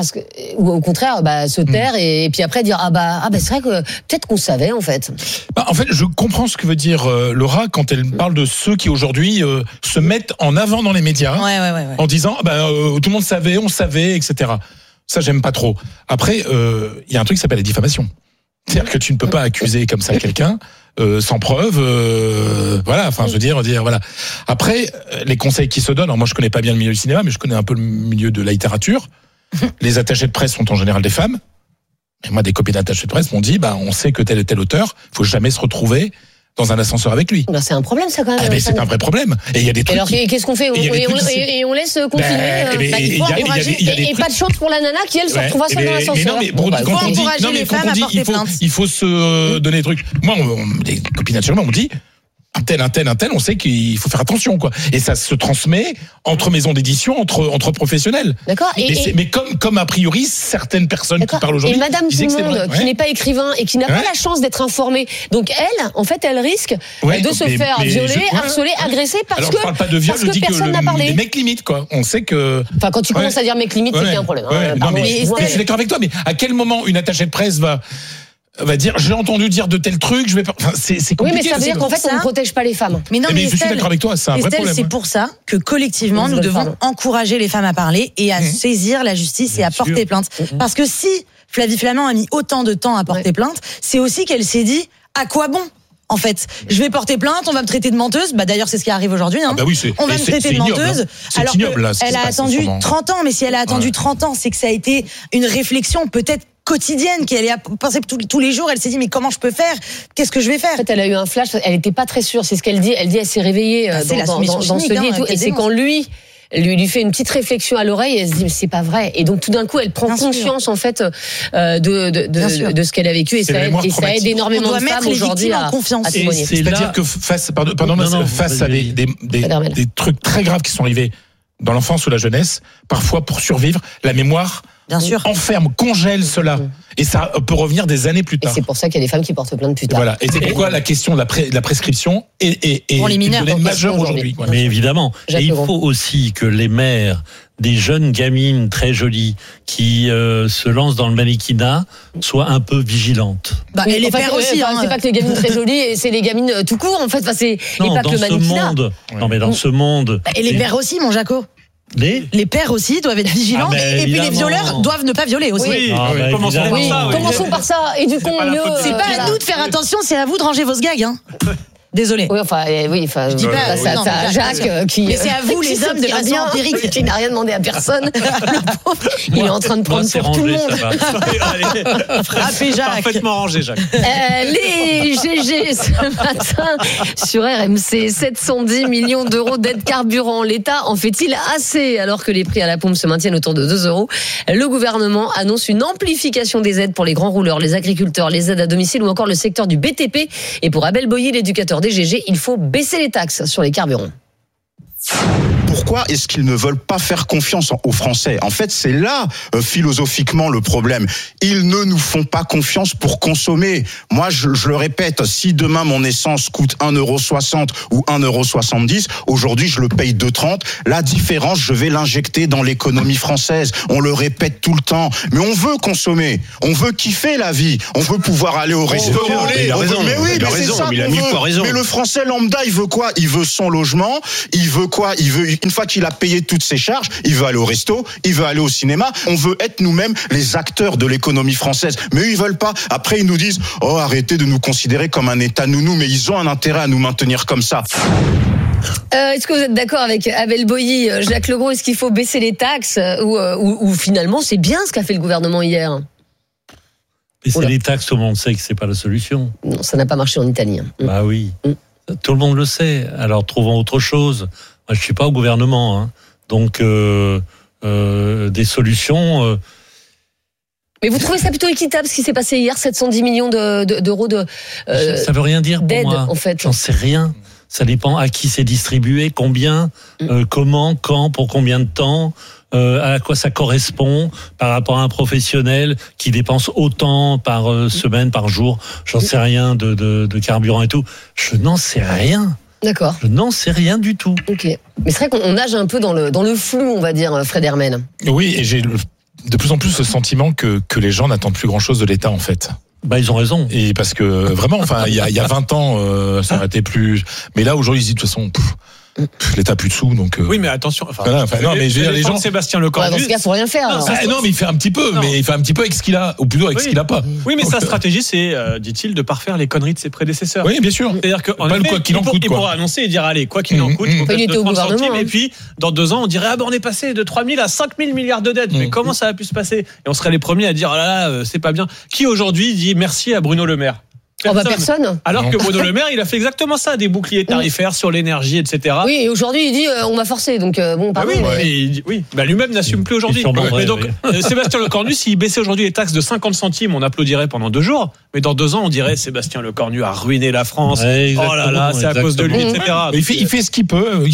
se taire et puis après dire c'est vrai que peut-être qu'on savait en fait. En fait, je comprends ce que veut dire Laura quand elle parle de ceux qui aujourd'hui se mettent en avant dans les médias. Ouais. En disant tout le monde savait, on savait, etc. Ça, j'aime pas trop. Après, il y a un truc qui s'appelle la diffamation. C'est-à-dire que tu ne peux pas accuser comme ça quelqu'un sans preuve. Voilà. Enfin, je veux dire voilà. Après, les conseils qui se donnent. Alors moi, je connais pas bien le milieu du cinéma, mais je connais un peu le milieu de la littérature. Les attachés de presse sont en général des femmes. Et moi, des copines d'attachés de presse m'ont dit, on sait que tel et tel auteur, faut jamais se retrouver dans un ascenseur avec lui. C'est un problème, ça, quand même. Mais c'est un vrai problème. Et il y a des trucs. Alors, qu'est-ce qu'on fait? Et on laisse continuer. Et pas de chance pour la nana qui, elle, se retrouvera seule dans l'ascenseur. Il faut se donner des trucs. Moi, des copines naturellement m'ont dit, un tel, on sait qu'il faut faire attention, quoi. Et ça se transmet entre maisons d'édition, entre professionnels. D'accord. Mais comme a priori, certaines personnes qui parlent aujourd'hui. Et Madame Tout le Monde, qui n'est pas écrivain et qui n'a pas la chance d'être informée. Donc elle, en fait, elle risque de se faire violer, harceler, agresser parce que. Alors, je parle pas de viol, je dis que les mecs limites, quoi. On sait que. Enfin, quand tu commences à dire mec limite, c'est qu'il y a un problème. Je suis d'accord avec toi, mais à quel moment une attachée de presse va dire j'ai entendu dire de tels trucs, je vais pas. Enfin, c'est compliqué. Oui, mais ça veut dire qu'en fait on ne protège pas les femmes. Mais non, mais je suis d'accord avec toi, c'est un vrai problème. C'est pour ça que collectivement nous devons encourager les femmes à parler et à saisir la justice et à porter plainte. Parce que si Flavie Flament a mis autant de temps à porter plainte, c'est aussi qu'elle s'est dit à quoi bon. En fait, je vais porter plainte, on va me traiter de menteuse. D'ailleurs, c'est ce qui arrive aujourd'hui. Hein. On va me traiter de menteuse. Alors qu'elle a attendu 30 ans. Mais si elle a attendu 30 ans, c'est que ça a été une réflexion peut-être quotidienne qui allait penser tous les jours. Elle s'est dit mais comment je peux faire? Qu'est-ce que je vais faire? En fait, elle a eu un flash. Elle n'était pas très sûre. C'est ce qu'elle dit. Elle dit elle s'est révéillée dans ce lit et tout. Et c'est quand lui fait une petite réflexion à l'oreille et elle se dit mais c'est pas vrai. Et donc tout d'un coup elle prend conscience en fait de ce qu'elle a vécu et ça aide énormément de femmes aujourd'hui à témoigner. C'est-à-dire que face à des trucs très graves qui sont arrivés dans l'enfance ou la jeunesse, parfois pour survivre, la mémoire enferme, congèle cela. Et ça peut revenir des années plus tard. Et c'est pour ça qu'il y a des femmes qui portent plainte plus tard. Voilà. Et c'est pourquoi la question de la prescription est une donnée majeure aujourd'hui. Mais évidemment. Et il faut aussi que les mères des jeunes gamines très jolies qui se lancent dans le mannequinat soient un peu vigilantes. Et les pères aussi. C'est pas que les gamines très jolies, c'est les gamines tout court en fait. C'est pas que le mannequinat. Non, mais dans ce monde. Et les pères aussi, mon Jaco. Les pères aussi doivent être vigilants et puis les violeurs doivent ne pas violer aussi. Commençons par ça. Et du coup, c'est pas à nous de faire attention, c'est à vous de ranger vos sgags. Désolé. Oui, je dis pas, ça, Jacques qui. Mais c'est à vous, les hommes, de façon empirique. Qui n'a rien demandé à personne. Le pauvre, il est en train de prendre pour tout le monde. Frappez Jacques. Parfaitement rangé, Jacques. Les GG ce matin sur RMC, 710 millions d'euros d'aide carburant. L'État en fait-il assez alors que les prix à la pompe se maintiennent autour de 2 euros? Le gouvernement annonce une amplification des aides pour les grands rouleurs, les agriculteurs, les aides à domicile ou encore le secteur du BTP. Et pour Abel Boilly, l'éducateur des GG, il faut baisser les taxes sur les carburants. Pourquoi est-ce qu'ils ne veulent pas faire confiance aux Français? En fait, c'est là, philosophiquement, le problème. Ils ne nous font pas confiance pour consommer. Moi, je le répète, si demain mon essence coûte 1,60 € ou 1,70 €, aujourd'hui, je le paye 2,30 €. La différence, je vais l'injecter dans l'économie française. On le répète tout le temps. Mais on veut consommer. On veut kiffer la vie. On veut pouvoir aller au restaurant. Il a raison. Mais oui, il a mais raison. c'est ça Il a qu'on mille veut. fois raison. Mais le Français lambda, il veut quoi? Il veut son logement. Il veut quoi? Il veut, une fois qu'il a payé toutes ses charges, il veut aller au resto, il veut aller au cinéma. On veut être nous-mêmes les acteurs de l'économie française. Mais eux, ils veulent pas. Après, ils nous disent, oh, arrêtez de nous considérer comme un État nounou. Mais ils ont un intérêt à nous maintenir comme ça. Est-ce que vous êtes d'accord avec Abel Boilly, Jacques Legros? Est-ce qu'il faut baisser les taxes ou finalement c'est bien ce qu'a fait le gouvernement hier? Baisser les taxes, tout le monde sait que c'est pas la solution. Non, ça n'a pas marché en Italie. Bah oui, tout le monde le sait. Alors trouvons autre chose. Moi, je suis pas au gouvernement, hein. Donc des solutions. Mais vous trouvez ça plutôt équitable ce qui s'est passé hier, 710 millions d'euros de ça veut rien dire pour moi. En fait. J'en sais rien. Ça dépend à qui c'est distribué, combien, comment, quand, pour combien de temps, à quoi ça correspond par rapport à un professionnel qui dépense autant par semaine, par jour. J'en sais rien de carburant et tout. Je n'en sais rien. D'accord. Je n'en sais rien du tout. Ok. Mais c'est vrai qu'on nage un peu dans le flou, on va dire, Fred Hermel. Oui, et j'ai de plus en plus le sentiment que les gens n'attendent plus grand-chose de l'État, en fait. Bah, ils ont raison. Et parce que vraiment, enfin, il y a 20 ans, ça aurait été plus. Mais là, aujourd'hui, ils disent de toute façon, l'État a plus de sous, donc. Oui, mais attention. Non, mais je veux dire, les gens. Sébastien Lecornu. Dans ce cas, faut rien faire. Non, mais il fait un petit peu, mais il fait un petit peu avec ce qu'il a, ou plutôt avec ce qu'il a pas. Oui, mais sa stratégie, c'est, dit-il, de parfaire les conneries de ses prédécesseurs. Oui, bien sûr. C'est-à-dire qu'en pas le quoi qu'il en coûte, il pourra annoncer et dire, allez, quoi qu'il en coûte, il était au gouvernement. Et puis, dans 2 ans, on dirait, on est passé de 3 000 à 5 000 milliards de dettes. Mais comment ça a pu se passer? Et on serait les premiers à dire, oh là là, c'est pas bien. Qui aujourd'hui dit merci à Bruno Le Maire? Personne. Alors que Bruno Le Maire, il a fait exactement ça, des boucliers tarifaires sur l'énergie, etc. Oui, et aujourd'hui, il dit on m'a forcé, donc bon, pardon. Lui-même n'assume plus aujourd'hui. Mais donc, Sébastien Lecornu, s'il baissait aujourd'hui les taxes de 50 centimes, on applaudirait pendant 2 jours. Mais dans 2 ans, on dirait Sébastien Lecornu a ruiné la France. Ouais, oh là là, c'est à cause de lui, etc. Il fait ce qu'il peut.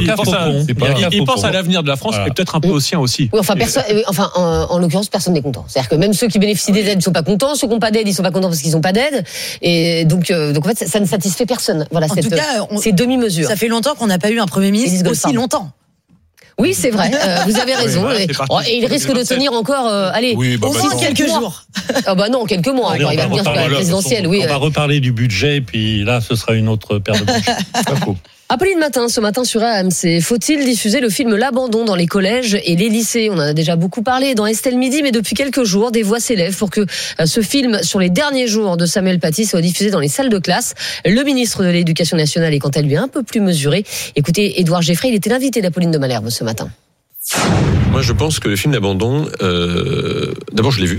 Il pense à l'avenir de la France, et peut-être un peu au sien aussi. Oui, en l'occurrence, personne n'est content. C'est-à-dire que même ceux qui bénéficient des aides ne sont pas contents, ceux qui n'ont pas d'aide, ils ne sont pas contents parce qu'ils n'ont pas d'aide. Et donc en fait, ça ne satisfait personne. Voilà, en tout cas, ces demi-mesures. Ça fait longtemps qu'on n'a pas eu un Premier ministre aussi longtemps. Oui, c'est vrai. Vous avez raison. Et il risque de tenir encore, au moins quelques jours. Ah bah non, quelques mois. Il va venir sur la présidentielle. On va reparler du budget, puis là, ce sera une autre paire de manches. Apolline Matin, ce matin sur RMC. Faut-il diffuser le film L'Abandon dans les collèges et les lycées? On en a déjà beaucoup parlé dans Estelle Midi, mais depuis quelques jours, des voix s'élèvent pour que ce film sur les derniers jours de Samuel Paty soit diffusé dans les salles de classe. Le ministre de l'Éducation nationale est quant à lui un peu plus mesuré. Écoutez, Édouard Geffray, il était l'invité d'Apolline de Malherbe ce matin. Moi, je pense que le film L'Abandon, d'abord, je l'ai vu.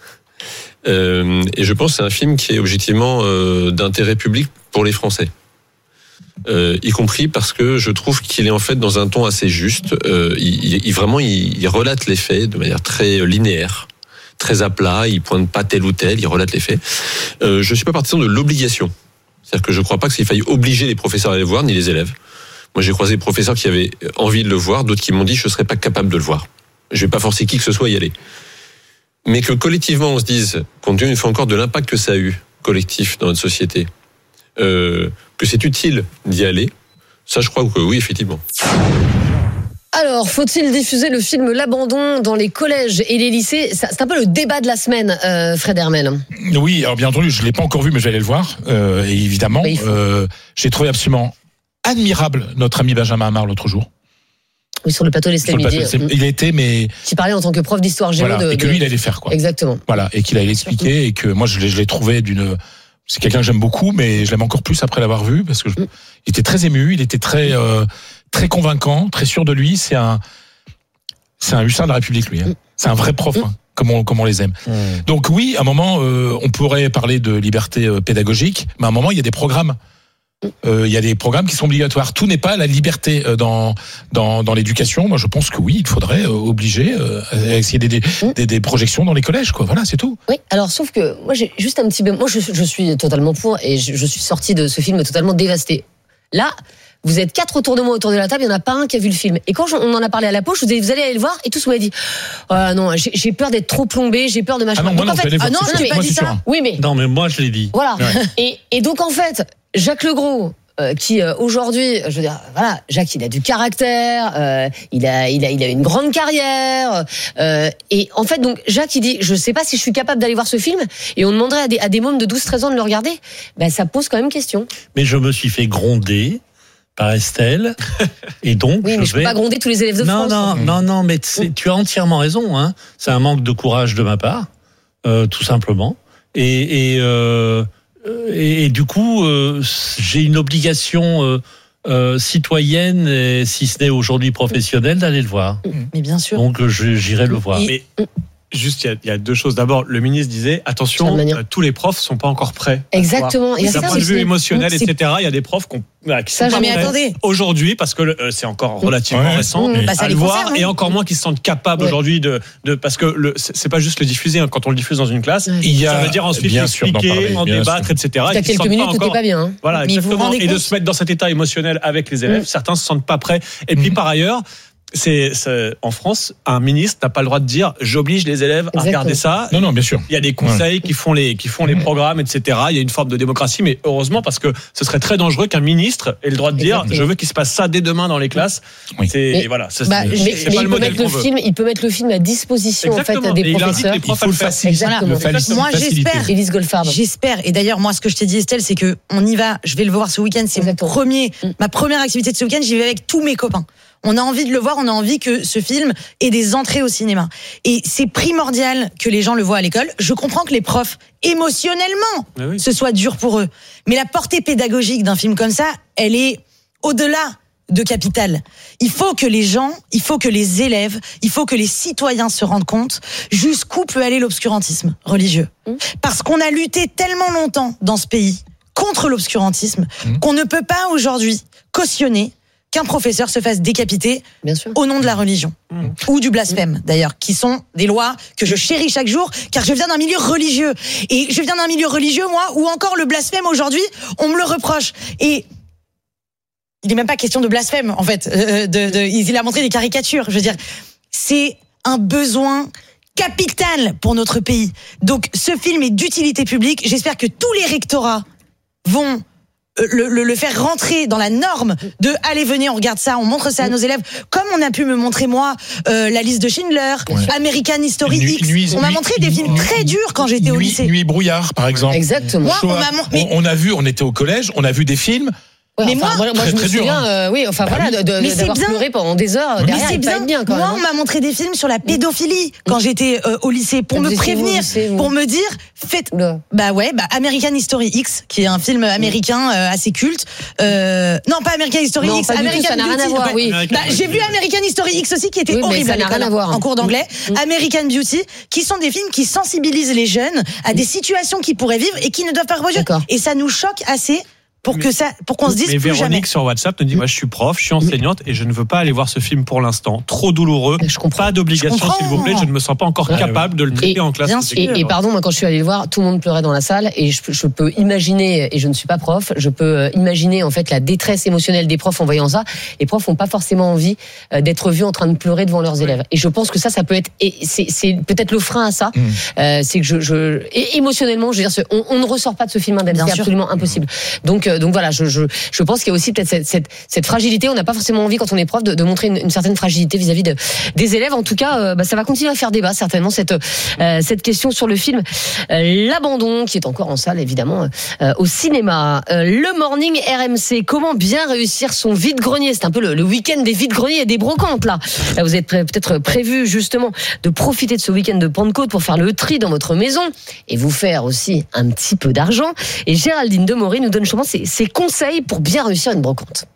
Et je pense que c'est un film qui est objectivement d'intérêt public pour les Français. Y compris parce que je trouve qu'il est en fait dans un ton assez juste. Il relate les faits de manière très linéaire, très à plat. Il pointe pas tel ou tel, il relate les faits. Je suis pas partisan de l'obligation. C'est-à-dire que je crois pas qu'il faille obliger les professeurs à aller le voir, ni les élèves. Moi, j'ai croisé des professeurs qui avaient envie de le voir, d'autres qui m'ont dit je serais pas capable de le voir. Je vais pas forcer qui que ce soit à y aller. Mais que collectivement on se dise, compte tenu une fois encore de l'impact que ça a eu collectif dans notre société, que c'est utile d'y aller, ça je crois que oui, effectivement. Alors, faut-il diffuser le film L'Abandon dans les collèges et les lycées? C'est un peu le débat de la semaine, Fred Hermel. Oui, alors bien entendu, je ne l'ai pas encore vu, mais je vais aller le voir, et évidemment. J'ai trouvé absolument admirable notre ami Benjamin Amar l'autre jour. Oui, sur le plateau d'Estelle Midi. Il a été, mais... Qui parlait en tant que prof d'histoire géo. Voilà, et que lui, il allait faire, quoi. Exactement. Voilà, et qu'il allait expliquer, et que moi, je l'ai trouvé d'une c'est quelqu'un que j'aime beaucoup, mais je l'aime encore plus après l'avoir vu parce que il était très ému, il était très très convaincant, très sûr de lui. C'est un hussard de la République, lui. Hein. C'est un vrai prof, hein, comme on les aime. Donc oui, à un moment, on pourrait parler de liberté pédagogique, mais à un moment, il y a des programmes. Il y a des programmes qui sont obligatoires. Tout n'est pas la liberté dans l'éducation. Moi, je pense que oui, il faudrait obliger à essayer des projections dans les collèges, quoi. Voilà, c'est tout. Oui. Alors, sauf que moi, j'ai juste un petit bémol. Moi, je suis totalement pour, et je suis sortie de ce film totalement dévastée. Là, vous êtes 4 autour de moi, autour de la table, il n'y en a pas un qui a vu le film. Et quand on en a parlé à la pause, je vous ai dit, vous allez aller le voir, et tous m'ont dit, non, j'ai peur d'être trop plombé, j'ai peur de machin. Ah non, moi, donc, non, je t'ai pas dit ça. Oui, mais. Non, mais moi, je l'ai dit. Voilà. Ouais. Et donc, en fait, Jacques Legros, qui aujourd'hui, je veux dire, voilà, Jacques, il a du caractère, il a une grande carrière, et en fait, donc Jacques, il dit, je sais pas si je suis capable d'aller voir ce film, et on demanderait à des mômes de 12-13 ans de le regarder, ben ça pose quand même question. Mais je me suis fait gronder par Estelle, et donc oui, mais je peux pas gronder tous les élèves de France. Non, mais tu as entièrement raison, hein. C'est un manque de courage de ma part, tout simplement, et du coup, j'ai une obligation citoyenne, et, si ce n'est aujourd'hui professionnelle, d'aller le voir. Mais bien sûr. Donc j'irai le voir. Mais juste, il y a deux choses. D'abord, le ministre disait, attention, tous les profs sont pas encore prêts. Exactement. D'un point de vue émotionnel, etc. Il y a des profs qui sont pas prêts aujourd'hui, parce que c'est encore relativement récent, à le voir, et encore moins qu'ils se sentent capables aujourd'hui parce que c'est pas juste le diffuser, hein. Quand on le diffuse dans une classe, ça veut dire ensuite expliquer, en débattre, etc. Il y a quelques minutes, tout n'est pas bien. Voilà, exactement. Et de se mettre dans cet état émotionnel avec les élèves, certains se sentent pas prêts. Et puis par ailleurs, c'est en France, un ministre n'a pas le droit de dire j'oblige les élèves à regarder ça. Non, bien sûr. Il y a des conseils qui font les programmes, etc. Il y a une forme de démocratie, mais heureusement, parce que ce serait très dangereux qu'un ministre ait le droit de dire je veux qu'il se passe ça dès demain dans les classes. C'est pas le modèle qu'on veut. Il peut mettre le film à disposition en fait des professeurs. Il faut le faciliter. Moi, j'espère. Et d'ailleurs, moi, ce que je t'ai dit, Estelle, c'est que on y va. Je vais le voir ce week-end. C'est ma première activité de ce week-end. J'y vais avec tous mes copains. On a envie de le voir, on a envie que ce film ait des entrées au cinéma. Et c'est primordial que les gens le voient à l'école. Je comprends que les profs, émotionnellement, ce soit dur pour eux. Mais la portée pédagogique d'un film comme ça, elle est au-delà de capitale. Il faut que les gens, il faut que les élèves, il faut que les citoyens se rendent compte jusqu'où peut aller l'obscurantisme religieux. Parce qu'on a lutté tellement longtemps dans ce pays contre l'obscurantisme qu'on ne peut pas aujourd'hui cautionner qu'un professeur se fasse décapiter au nom de la religion ou du blasphème d'ailleurs, qui sont des lois que je chéris chaque jour car je viens d'un milieu religieux, et je viens d'un milieu religieux moi où encore le blasphème aujourd'hui on me le reproche, et il n'est même pas question de blasphème en fait, il a montré des caricatures, je veux dire c'est un besoin capital pour notre pays. Donc ce film est d'utilité publique, j'espère que tous les rectorats vont le faire rentrer dans la norme de allez, venez, on regarde ça, on montre ça à nos élèves, comme on a pu me montrer moi la liste de Schindler, American History X. On m'a montré des films très durs quand j'étais au lycée. Nuit et brouillard, par exemple. Exactement. On était au collège, on a vu des films. Ouais, mais moi je me souviens, d'avoir pleuré pendant des heures derrière. C'est bien. Moi, on m'a montré des films sur la pédophilie quand j'étais au lycée, pour me prévenir, pour me dire, American History X, qui est un film américain assez culte. Non, pas American History X, American ça n'a rien à voir. Oui. J'ai vu American History X aussi, qui était horrible à l'école, en cours d'anglais. American Beauty, qui sont des films qui sensibilisent les jeunes à des situations qu'ils pourraient vivre et qui ne doivent pas reproduire. Et ça nous choque assez. Pour qu'on se dise plus Véronique jamais. Sur WhatsApp nous dit moi je suis prof, je suis enseignante et je ne veux pas aller voir ce film pour l'instant. Trop douloureux. Pas d'obligation s'il vous plaît. Je ne me sens pas encore capable de le traiter en classe. Et pardon, moi quand je suis allée le voir, tout le monde pleurait dans la salle et je peux imaginer, et je ne suis pas prof, je peux imaginer en fait la détresse émotionnelle des profs en voyant ça. Les profs n'ont pas forcément envie d'être vus en train de pleurer devant leurs élèves. Et je pense que ça peut être, et c'est peut-être le frein à ça. C'est que et émotionnellement, je veux dire, on ne ressort pas de ce film indemne. C'est absolument impossible. Donc Donc voilà, je pense qu'il y a aussi peut-être cette fragilité. On n'a pas forcément envie quand on est prof de montrer une certaine fragilité vis-à-vis des élèves. En tout cas, ça va continuer à faire débat certainement cette question sur le film L'Abandon, qui est encore en salle évidemment au cinéma. Le Morning RMC, comment bien réussir son vide-grenier? C'est un peu le week-end des vide-greniers et des brocantes là. Vous êtes peut-être prévu justement de profiter de ce week-end de Pentecôte pour faire le tri dans votre maison et vous faire aussi un petit peu d'argent. Et Géraldine Demory nous donne justement ses conseils pour bien réussir une brocante.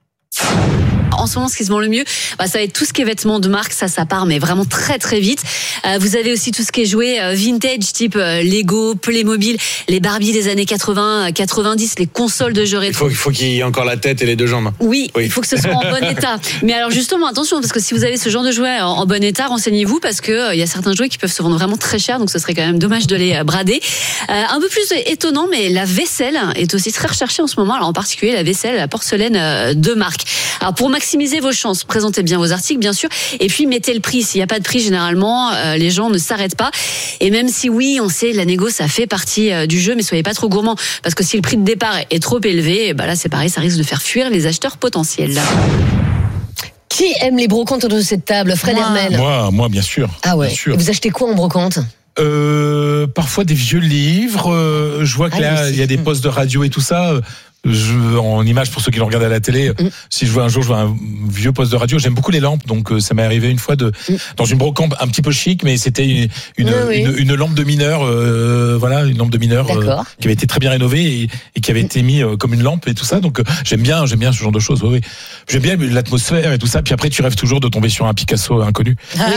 En ce moment, ce qui se vend le mieux, ça va être tout ce qui est vêtements de marque, ça part, mais vraiment très très vite. Vous avez aussi tout ce qui est jouet vintage, type Lego, Playmobil, les Barbie des années 80, 90, les consoles de jeux rétro. Il faut qu'il y ait encore la tête et les deux jambes. Oui, il faut que ce soit en bon état. Mais alors justement, attention, parce que si vous avez ce genre de jouets en bon état, renseignez-vous, parce que il y a certains jouets qui peuvent se vendre vraiment très cher, donc ce serait quand même dommage de les brader. Un peu plus étonnant, mais la vaisselle est aussi très recherchée en ce moment, alors en particulier la vaisselle, la porcelaine de marque. Alors pour maximiser vos chances, présentez bien vos articles bien sûr, et puis mettez le prix. S'il n'y a pas de prix, généralement les gens ne s'arrêtent pas. Et même si oui, on sait, la négo ça fait partie du jeu, mais soyez pas trop gourmand, parce que si le prix de départ est trop élevé, là c'est pareil, ça risque de faire fuir les acheteurs potentiels. Qui aime les brocantes autour de cette table? Fred Hermel. Moi bien sûr. Ah ouais. Bien sûr. Et vous achetez quoi en brocante? Parfois des vieux livres. Je vois que là il y a des postes de radio et tout ça. En image pour ceux qui l'ont regardé à la télé, si je vois un vieux poste de radio, j'aime beaucoup les lampes, donc ça m'est arrivé une fois dans une brocante un petit peu chic, mais c'était une lampe de mineur, une lampe de mineur qui avait été très bien rénovée et qui avait été mis comme une lampe et tout ça, donc j'aime bien ce genre de choses. Oui. J'aime bien l'atmosphère et tout ça, puis après tu rêves toujours de tomber sur un Picasso inconnu.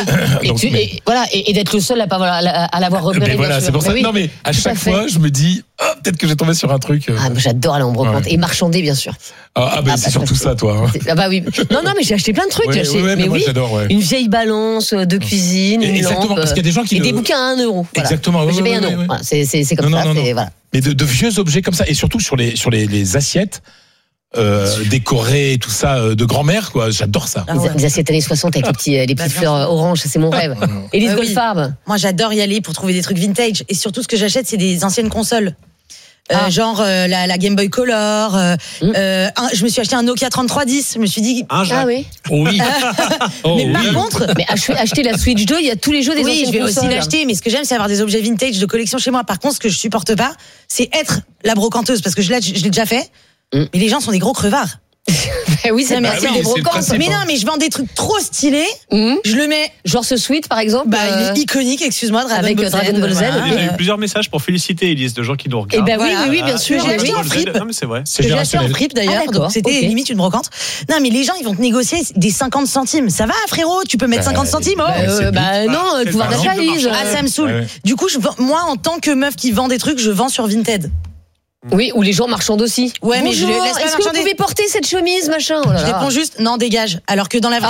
Et d'être le seul à l'avoir repéré. Voilà, c'est pour ça. Non mais à chaque fois, je me dis peut-être que j'ai tombé sur un truc. J'adore aller en brocante. Et marchander, bien sûr. C'est surtout ça, toi. Oui. Non, mais j'ai acheté plein de trucs. Moi, j'adore, une vieille balance de cuisine, une exactement, lampe, parce qu'il y a des gens qui et des bouquins à 1 euro. Voilà. Exactement. J'ai payé 1 euro. Voilà, c'est comme ça. Voilà. Mais de vieux objets comme ça, et surtout sur les assiettes. Décorées et tout ça de grand-mère, quoi. J'adore ça. Les assiettes années 60 avec les petites fleurs oranges, c'est mon rêve. Et les Goldfarb. Moi, j'adore y aller pour trouver des trucs vintage. Et surtout, ce que j'achète, c'est des anciennes consoles. Genre la Game Boy Color. Je me suis acheté un Nokia 3310. Je me suis dit. Oui. Mais par contre, acheter la Switch 2, il y a tous les jeux des anciennes consoles. Oui, je vais aussi l'acheter. Mais ce que j'aime, c'est avoir des objets vintage de collection chez moi. Par contre, ce que je supporte pas, c'est être la brocanteuse, parce que je l'ai déjà fait. Mais les gens sont des gros crevards. Oui, c'est des brocantes. Mais non, mais je vends des trucs trop stylés. Je le mets. Genre ce sweat, par exemple. Il est iconique, excuse-moi, avec Dragon Ball Z. Il y a eu plusieurs messages pour féliciter Elise, de gens qui nous regardent. Oui, bien sûr. J'ai acheté en fripe. Non, mais c'est vrai. J'ai acheté en fripe d'ailleurs. Donc c'était limite une brocante. Non, mais les gens, ils vont te négocier des 50 centimes. Ça va, frérot? Tu peux mettre 50 centimes? Non, le pouvoir d'achat, Elise. Ça me saoule. Du coup, moi, en tant que meuf qui vend des trucs, je vends sur Vinted. Oui, ou les gens marchandent aussi. Ouais, mais je les laisse pas marchander. Est-ce que vous pouvez porter cette chemise, machin? Je réponds juste, non, dégage. Alors que dans la vraie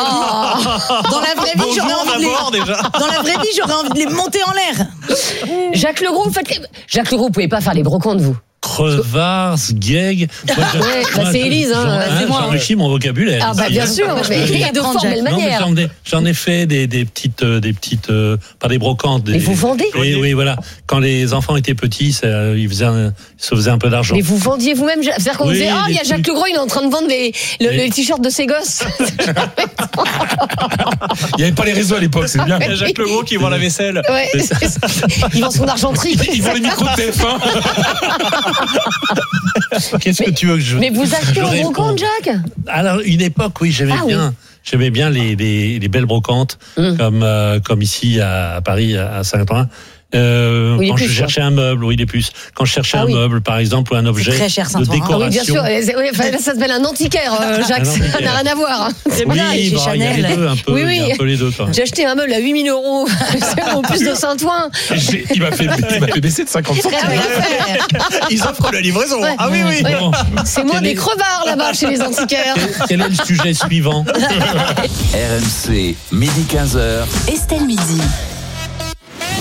vie, j'aurais envie de les monter en l'air. Jacques Legros, vous pouvez pas faire les brocantes, vous? Crevards, gag. C'est Élise, c'est moi. J'enrichis mon vocabulaire. Bien sûr, et de fort belle manière. J'en ai fait des petites, pas des brocantes. Mais vous vendez? Oui, voilà. Quand les enfants étaient petits, ils se faisaient un peu d'argent. Mais vous vendiez vous-même? C'est-à-dire qu'on disait, il y a Jacques Legros, il est en train de vendre les t-shirts de ses gosses. Il n'y avait pas les réseaux à l'époque, c'est bien. Il y a Jacques Legros qui vend la vaisselle. Ouais. Il vend son argenterie. Il vend les micros de TF1. Qu'est-ce que tu veux que je... Mais vous achetez en brocante, Jacques? Alors, une époque, oui, j'aimais bien les belles brocantes, comme ici à Paris, à Saint-Ouen. Quand je cherchais un meuble, les puces. Quand je cherchais un meuble, par exemple, ou un objet de décoration. Oui, bien sûr. Là, ça s'appelle un antiquaire, Jacques. Ça n'a rien à voir. C'est bien, chez Chanel. Il y a les deux, un peu les deux. J'ai acheté un meuble à 8 000 €. C'est au plus de Saint-Ouen. Il m'a fait baisser de 50 centimes. Ils offrent la livraison. Ah oui. C'est moins des crevards là-bas chez les antiquaires. Quel est le sujet suivant? RMC, midi 15h. Estelle Midi.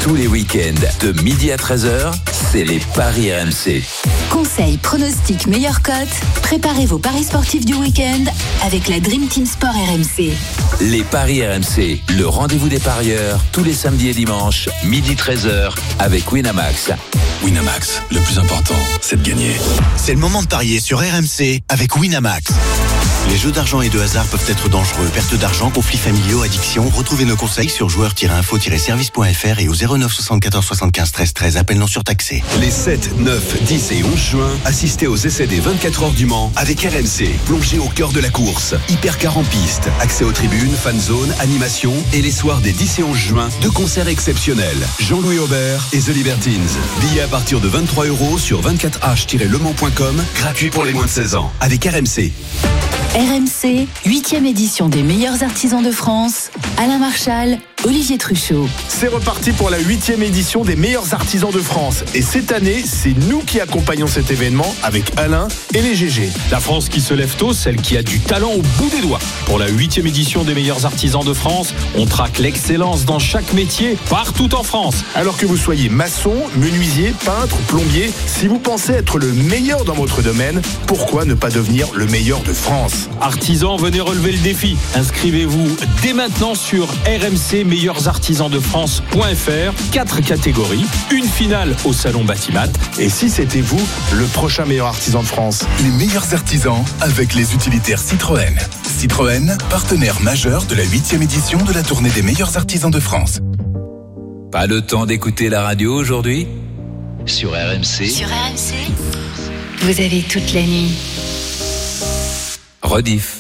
Tous les week-ends, de midi à 13h, c'est les paris RMC. Conseils, pronostics, meilleures cotes. Préparez vos paris sportifs du week-end avec la Dream Team Sport RMC. Les paris RMC, le rendez-vous des parieurs, tous les samedis et dimanches, midi 13h, avec Winamax. Winamax, le plus important, c'est de gagner. C'est le moment de parier sur RMC avec Winamax. Les jeux d'argent et de hasard peuvent être dangereux. Perte d'argent, conflits familiaux, addiction. Retrouvez nos conseils sur joueurs-info-service.fr et au 09 74 75 13 13. Appel non surtaxé. Les 7, 9, 10 et 11 juin, assistez aux essais des 24 heures du Mans avec RMC. Plongez au cœur de la course. Hypercar en piste. Accès aux tribunes, fan zone, animation. Et les soirs des 10 et 11 juin, deux concerts exceptionnels. Jean-Louis Aubert et The Libertines. Billets à partir de 23 € sur 24h-lemans.com. Gratuit pour les moins de 16 ans. Avec RMC. RMC, 8e édition des meilleurs artisans de France. Alain Marchal, Olivier Truchot. C'est reparti pour la 8e édition des meilleurs artisans de France. Et cette année, c'est nous qui accompagnons cet événement avec Alain et les GG. La France qui se lève tôt, celle qui a du talent au bout des doigts. Pour la 8e édition des meilleurs artisans de France, on traque l'excellence dans chaque métier, partout en France. Alors que vous soyez maçon, menuisier, peintre, plombier, si vous pensez être le meilleur dans votre domaine, pourquoi ne pas devenir le meilleur de France ? Artisans, venez relever le défi. Inscrivez-vous dès maintenant sur rmcmeilleursartisansdefrance.fr. 4 catégories, une finale au salon Batimat. Et si c'était vous, le prochain meilleur artisan de France? Les meilleurs artisans avec les utilitaires Citroën. Citroën, partenaire majeur de la 8e édition de la tournée des meilleurs artisans de France. Pas le temps d'écouter la radio aujourd'hui? Sur RMC. Sur RMC, vous avez toute la nuit. Rediff.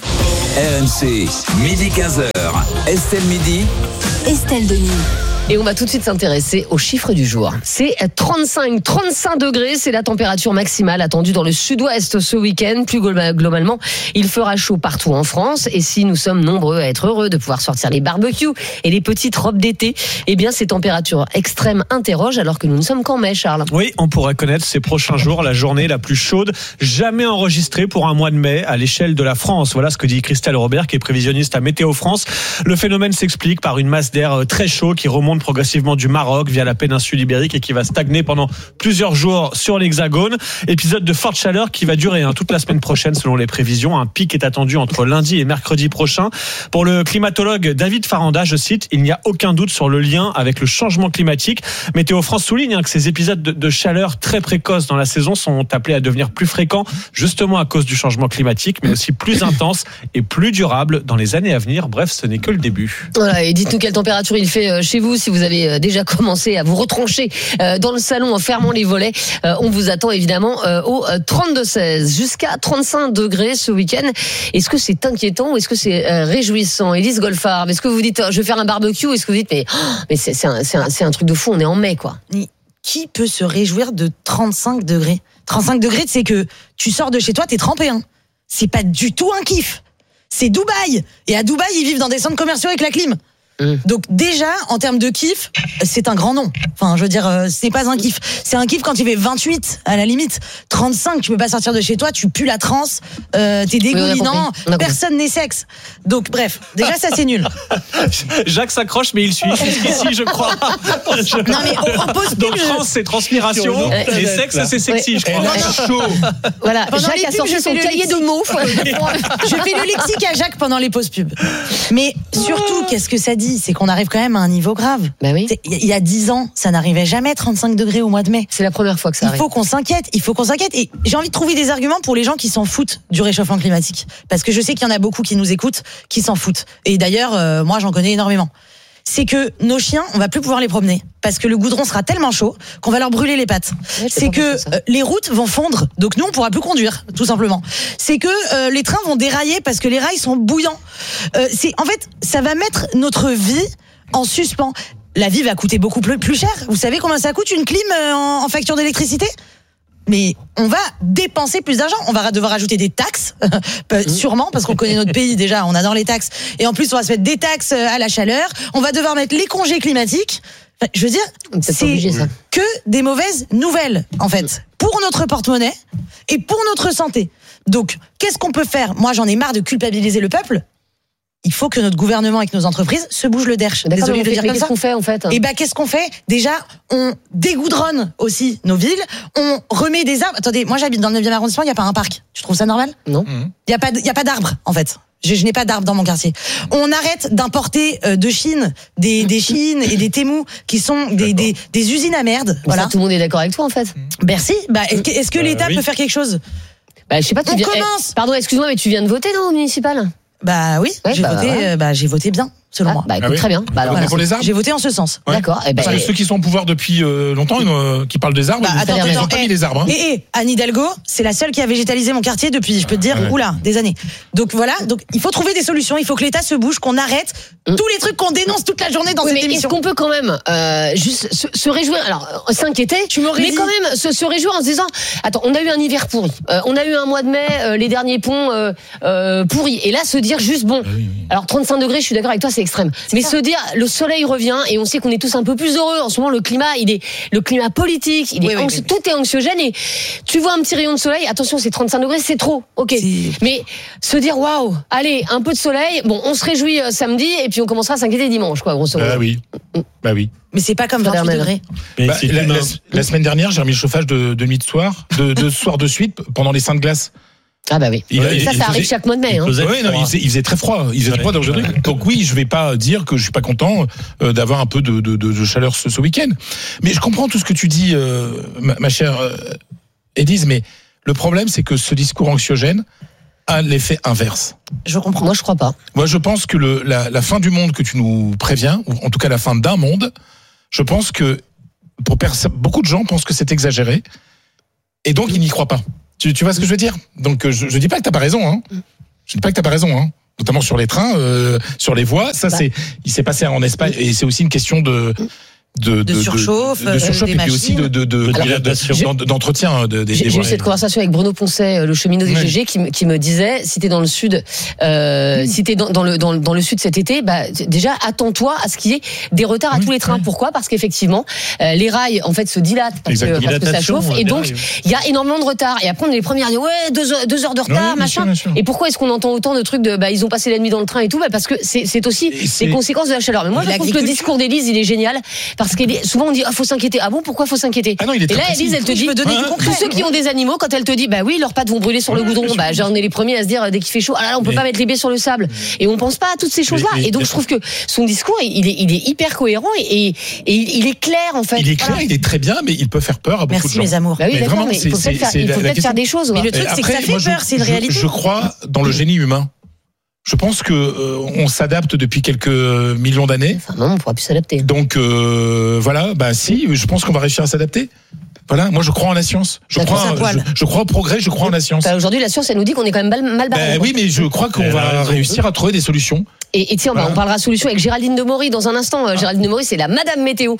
RMC, midi 15h. Estelle Midi. Estelle Denis. Et on va tout de suite s'intéresser aux chiffres du jour. C'est 35 degrés, c'est la température maximale attendue dans le sud-ouest ce week-end. Plus globalement, il fera chaud partout en France. Et si nous sommes nombreux à être heureux de pouvoir sortir les barbecues et les petites robes d'été, eh bien ces températures extrêmes interrogent alors que nous ne sommes qu'en mai, Charles. Oui, on pourrait connaître ces prochains jours la journée la plus chaude jamais enregistrée pour un mois de mai à l'échelle de la France. Voilà ce que dit Christelle Robert, qui est prévisionniste à Météo France. Le phénomène s'explique par une masse d'air très chaud qui remonte progressivement du Maroc via la péninsule ibérique et qui va stagner pendant plusieurs jours sur l'Hexagone. Épisode de forte chaleur qui va durer toute la semaine prochaine selon les prévisions. Un pic est attendu entre lundi et mercredi prochain. Pour le climatologue David Faranda, je cite, il n'y a aucun doute sur le lien avec le changement climatique. Météo France souligne que ces épisodes de chaleur très précoces dans la saison sont appelés à devenir plus fréquents justement à cause du changement climatique, mais aussi plus intenses et plus durables dans les années à venir. Bref, ce n'est que le début. Voilà, et dites-nous quelle température il fait chez vous, si vous avez déjà commencé à vous retrancher dans le salon en fermant les volets. On vous attend évidemment au 32-16 jusqu'à 35 degrés ce week-end. Est-ce que c'est inquiétant ou est-ce que c'est réjouissant? Élise Golfard, est-ce que vous dites je vais faire un barbecue, est-ce que vous dites mais c'est un truc de fou, on est en mai quoi. Qui peut se réjouir de 35 degrés? 35 degrés, c'est que tu sors de chez toi, t'es trempé. C'est pas du tout un kiff. C'est Dubaï. Et à Dubaï, ils vivent dans des centres commerciaux avec la clim. Donc déjà, en termes de kiff, c'est un grand nom. Enfin, je veux dire, c'est pas un kiff. C'est un kiff quand il fait 28, à la limite. 35, tu peux pas sortir de chez toi, tu pues la transe, t'es dégoulinant, personne n'est sexe. Donc bref, déjà ça c'est nul. Jacques s'accroche, mais il suit jusqu'ici, je crois. Non mais on pose donc trans, c'est transpiration, et sexe, c'est sexy, je crois. Chaud. Voilà, Jacques a sorti son cahier de mots. Je fais le lexique à Jacques pendant les pauses pub. Mais surtout, qu'est-ce que ça dit? C'est qu'on arrive quand même à un niveau grave. Oui. Il y a 10 ans, ça n'arrivait jamais 35 degrés au mois de mai. C'est la première fois que ça arrive. Il faut qu'on s'inquiète. Et j'ai envie de trouver des arguments pour les gens qui s'en foutent du réchauffement climatique. Parce que je sais qu'il y en a beaucoup qui nous écoutent, qui s'en foutent. Et d'ailleurs, moi j'en connais énormément. C'est que nos chiens, on va plus pouvoir les promener. Parce que le goudron sera tellement chaud qu'on va leur brûler les pattes. C'est que les routes vont fondre. Donc nous, on pourra plus conduire, tout simplement. C'est que les trains vont dérailler parce que les rails sont bouillants. En fait, ça va mettre notre vie en suspens. La vie va coûter beaucoup plus cher. Vous savez combien ça coûte une clim en facture d'électricité? Mais on va dépenser plus d'argent. On va devoir ajouter des taxes, sûrement, parce qu'on connaît notre pays déjà, on adore les taxes. Et en plus, on va se mettre des taxes à la chaleur. On va devoir mettre les congés climatiques. Enfin, je veux dire, c'est que des mauvaises nouvelles, en fait, pour notre porte-monnaie et pour notre santé. Donc, qu'est-ce qu'on peut faire? Moi, j'en ai marre de culpabiliser le peuple. il faut que notre gouvernement et que nos entreprises se bougent le derche. Désolé de le dire comme ça. Qu'est-ce qu'on fait en fait ? Et qu'est-ce qu'on fait ? Déjà, on dégoudronne aussi nos villes. On remet des arbres. Attendez, moi j'habite dans le 9e arrondissement. Il y a pas un parc. Tu trouves ça normal ? Non. Il y a pas d'arbres en fait. Je n'ai pas d'arbres dans mon quartier. On arrête d'importer de Chine des Chines et des Temu qui sont des usines à merde. Voilà. Ça, tout le monde est d'accord avec toi en fait. Merci. Est-ce que l'État peut faire quelque chose ? Je sais pas. On commence. Pardon, excuse-moi, mais tu viens de voter non au municipal ? Oui, j'ai voté bien. Selon moi. Écoute, très bien. Alors, pour les arbres. J'ai voté en ce sens. Ouais. D'accord. Ceux qui sont au pouvoir depuis longtemps, qui parlent des arbres, ils n'ont pas mis les arbres. Hein. Et Anne Hidalgo, c'est la seule qui a végétalisé mon quartier depuis, je peux te dire, des années. Donc voilà, il faut trouver des solutions. Il faut que l'État se bouge, qu'on arrête tous les trucs qu'on dénonce toute la journée dans cette émission. Est-ce qu'on peut quand même juste se réjouir, alors s'inquiéter, mais quand même se réjouir en se disant, attends, on a eu un hiver pourri, on a eu un mois de mai, les derniers ponts pourris, et là se dire juste alors 35 degrés, je suis d'accord avec toi, c'est extrême, mais se dire le soleil revient et on sait qu'on est tous un peu plus heureux en ce moment. Le climat politique, tout est anxiogène et tu vois un petit rayon de soleil. Attention, c'est 35 degrés, c'est trop. Ok, mais se dire waouh, allez, un peu de soleil. Bon, on se réjouit samedi et puis on commencera à s'inquiéter dimanche, quoi, grosso modo. Oui. Mais c'est pas comme 28 degrés. La semaine dernière, j'ai remis le chauffage de demi de soir, de soir de suite pendant les seins de glace. Ah oui. Ça arrive chaque mois de mai. Il faisait très froid. Il faisait froid aujourd'hui. Donc oui, je vais pas dire que je suis pas content d'avoir un peu de chaleur ce week-end. Mais je comprends tout ce que tu dis, ma chère Élise. Mais le problème, c'est que ce discours anxiogène a l'effet inverse. Je comprends. Moi, je crois pas. Moi, je pense que la fin du monde que tu nous préviens, ou en tout cas la fin d'un monde, je pense que beaucoup de gens pensent que c'est exagéré, et donc ils n'y croient pas. Tu vois ce que je veux dire ? Donc je dis pas que t'as pas raison, hein. Je dis pas que t'as pas raison, hein. Notamment sur les trains, sur les voies. Ça, il s'est passé en Espagne, et c'est aussi une question de surchauffe, et puis aussi d'entretien des J'ai eu cette conversation avec Bruno Poncet, le cheminot des GG, qui me disait, si t'es dans le sud, si t'es dans le sud cet été, déjà attends-toi à ce qu'il y ait des retards à tous les trains. Pourquoi ? Parce qu'effectivement, les rails en fait se dilatent parce que ça chauffe, et donc il y a énormément de retard. Et après on est les premiers à dire 2 heures de retard, machin. Bien sûr. Et pourquoi est-ce qu'on entend autant de trucs de ils ont passé la nuit dans le train et tout ? Parce que c'est aussi les conséquences de la chaleur. Mais moi je trouve que le discours d'Élise il est génial. Parce que souvent on dit faut s'inquiéter. Ah bon, pourquoi faut s'inquiéter ? Et là Élise elle te dit tous ceux qui ont des animaux, quand elle te dit oui, leurs pattes vont brûler sur le goudron, j'en ai les premiers à se dire dès qu'il fait chaud, on peut pas mettre les pieds sur le sable. Et on pense pas à toutes ces choses-là. Et donc je trouve que son discours il est hyper cohérent et il est clair en fait. Il est clair, il est très bien, mais il peut faire peur à beaucoup de gens. Merci mes amours. Oui, d'accord, mais il faut peut-être faire des choses. Mais le truc c'est que ça fait peur, c'est une réalité. Je crois dans le génie humain. Je pense que on s'adapte depuis quelques millions d'années. Enfin non, on pourra plus s'adapter. Donc si, je pense qu'on va réussir à s'adapter. Voilà, moi je crois en la science. Je crois au progrès, je crois en la science. Aujourd'hui, la science, elle nous dit qu'on est quand même mal barré. Oui, mais je crois qu'on va réussir à trouver des solutions. Et tiens, on parlera solution avec Géraldine Demory dans un instant. Géraldine Demory, c'est la Madame Météo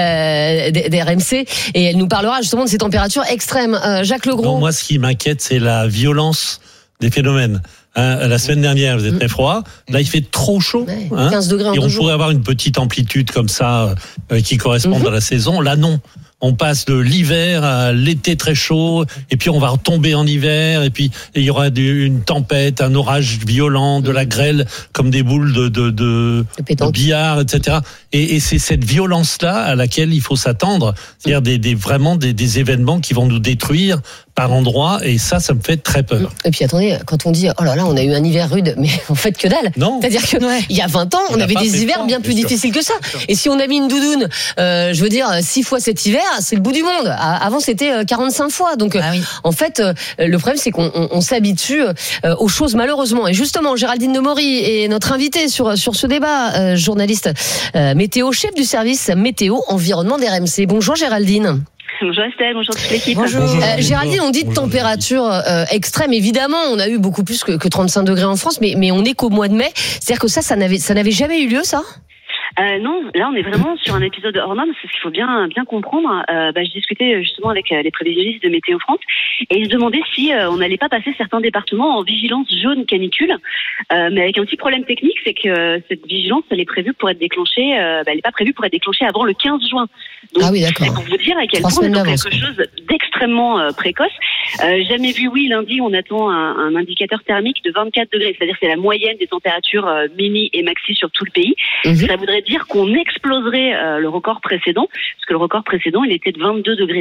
d'RMC, et elle nous parlera justement de ces températures extrêmes. Jacques Legros. Non, moi, ce qui m'inquiète, c'est la violence des phénomènes. La semaine dernière, vous êtes très froid. Là, il fait trop chaud. 15 degrés en 2 jours. Et on pourrait avoir une petite amplitude comme ça qui correspond à la saison. Là, non. On passe de l'hiver à l'été très chaud, et puis on va retomber en hiver, et puis il y aura une tempête, un orage violent, de la grêle comme des boules de billard, etc. Et c'est cette violence-là à laquelle il faut s'attendre, c'est-à-dire vraiment des événements qui vont nous détruire par endroits, et ça me fait très peur. Et puis attendez, quand on dit oh là là, on a eu un hiver rude, mais en fait que dalle. Non. C'est-à-dire que il y a 20 ans, on avait des hivers bien plus difficiles que ça. Et si on a mis une doudoune, je veux dire 6 fois cet hiver, c'est le bout du monde. Avant c'était 45 fois. Donc en fait, le problème c'est qu'on s'habitue aux choses malheureusement. Et justement, Géraldine Demory est notre invitée sur ce débat, journaliste météo, chef du service météo environnement d'RMC. Bonjour Géraldine. Bonjour Estelle, bonjour toute l'équipe. Bonjour. Géraldine, on dit de température extrême. Évidemment, on a eu beaucoup plus que 35 degrés en France, mais on n'est qu'au mois de mai. C'est-à-dire que ça n'avait jamais eu lieu, ça ? Non, là on est vraiment sur un épisode hors norme, c'est ce qu'il faut bien comprendre. Je discutais justement avec les prévisionnistes de Météo France et ils se demandaient si on n'allait pas passer certains départements en vigilance jaune canicule, mais avec un petit problème technique, c'est que cette vigilance elle est prévue pour être déclenchée, elle n'est pas prévue pour être déclenchée avant le 15 juin. Donc, ah oui, d'accord. C'est pour vous dire à quel point on est dans quelque chose d'extrêmement précoce. Jamais vu, oui, lundi on attend un indicateur thermique de 24 degrés, c'est-à-dire c'est la moyenne des températures mini et maxi sur tout le pays. Ça voudrait dire qu'on exploserait le record précédent, parce que le record précédent, il était de 22,9 degrés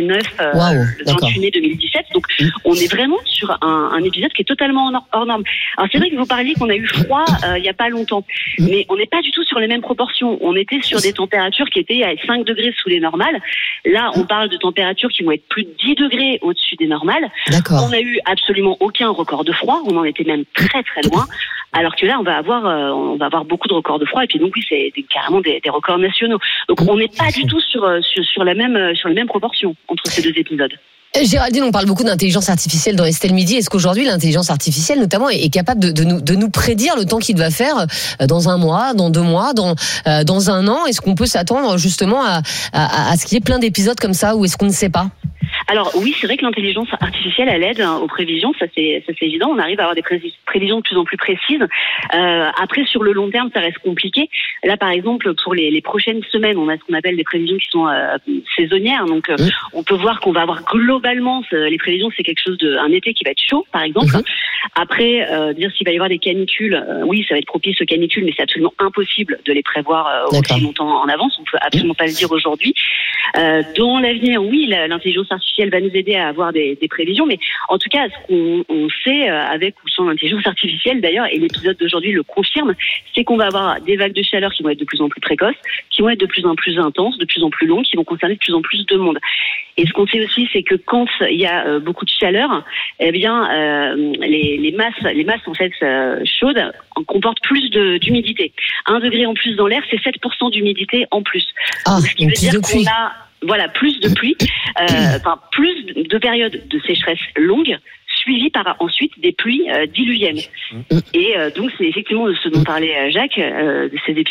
le 28 mai 2017. Donc, on est vraiment sur un épisode qui est totalement hors norme. Alors, c'est vrai que vous parliez qu'on a eu froid il n'y a pas longtemps, mais on n'est pas du tout sur les mêmes proportions. On était sur des températures qui étaient à 5 degrés sous les normales. Là, on parle de températures qui vont être plus de 10 degrés au-dessus des normales. On n'a eu absolument aucun record de froid. On en était même très, très loin. Alors que là, on va avoir beaucoup de records de froid. Et puis donc, oui, c'est carrément des records nationaux. Donc, on n'est pas du tout sur les mêmes proportions entre ces deux épisodes. Géraldine, on parle beaucoup d'intelligence artificielle dans Estelle Midi. Est-ce qu'aujourd'hui, l'intelligence artificielle, notamment, est capable de nous prédire le temps qu'il va faire dans un mois, dans 2 mois, dans un an? Est-ce qu'on peut s'attendre justement à ce qu'il y ait plein d'épisodes comme ça, ou est-ce qu'on ne sait pas? Alors oui, c'est vrai que l'intelligence artificielle, elle aide aux prévisions, ça c'est évident. On arrive à avoir des prévisions de plus en plus précises. Après, sur le long terme, ça reste compliqué. Là, par exemple, pour les prochaines semaines, on a ce qu'on appelle des prévisions qui sont saisonnières. Donc, on peut voir qu'on va avoir globalement, les prévisions, c'est quelque chose un été qui va être chaud, par exemple. Après, dire s'il va y avoir des canicules, oui, ça va être propice aux canicules, mais c'est absolument impossible de les prévoir aussi longtemps en avance. On peut absolument pas le dire aujourd'hui. Dans l'avenir, oui, l'intelligence artificielle va nous aider à avoir des prévisions, mais en tout cas, ce qu'on sait avec ou sans l'intelligence artificielle d'ailleurs, et l'épisode d'aujourd'hui le confirme, c'est qu'on va avoir des vagues de chaleur qui vont être de plus en plus précoces, qui vont être de plus en plus intenses, de plus en plus longues, qui vont concerner de plus en plus de monde. Et ce qu'on sait aussi, c'est que quand il y a beaucoup de chaleur, eh bien, les masses en fait chaudes comportent plus d'humidité. 1 degré en plus dans l'air, c'est 7% d'humidité en plus. Donc, ce qui veut dire qu'on a plus de pluie, plus de périodes de sécheresse longues, suivies par ensuite des pluies diluviennes. Et donc c'est effectivement de ce dont parlait Jacques, de ces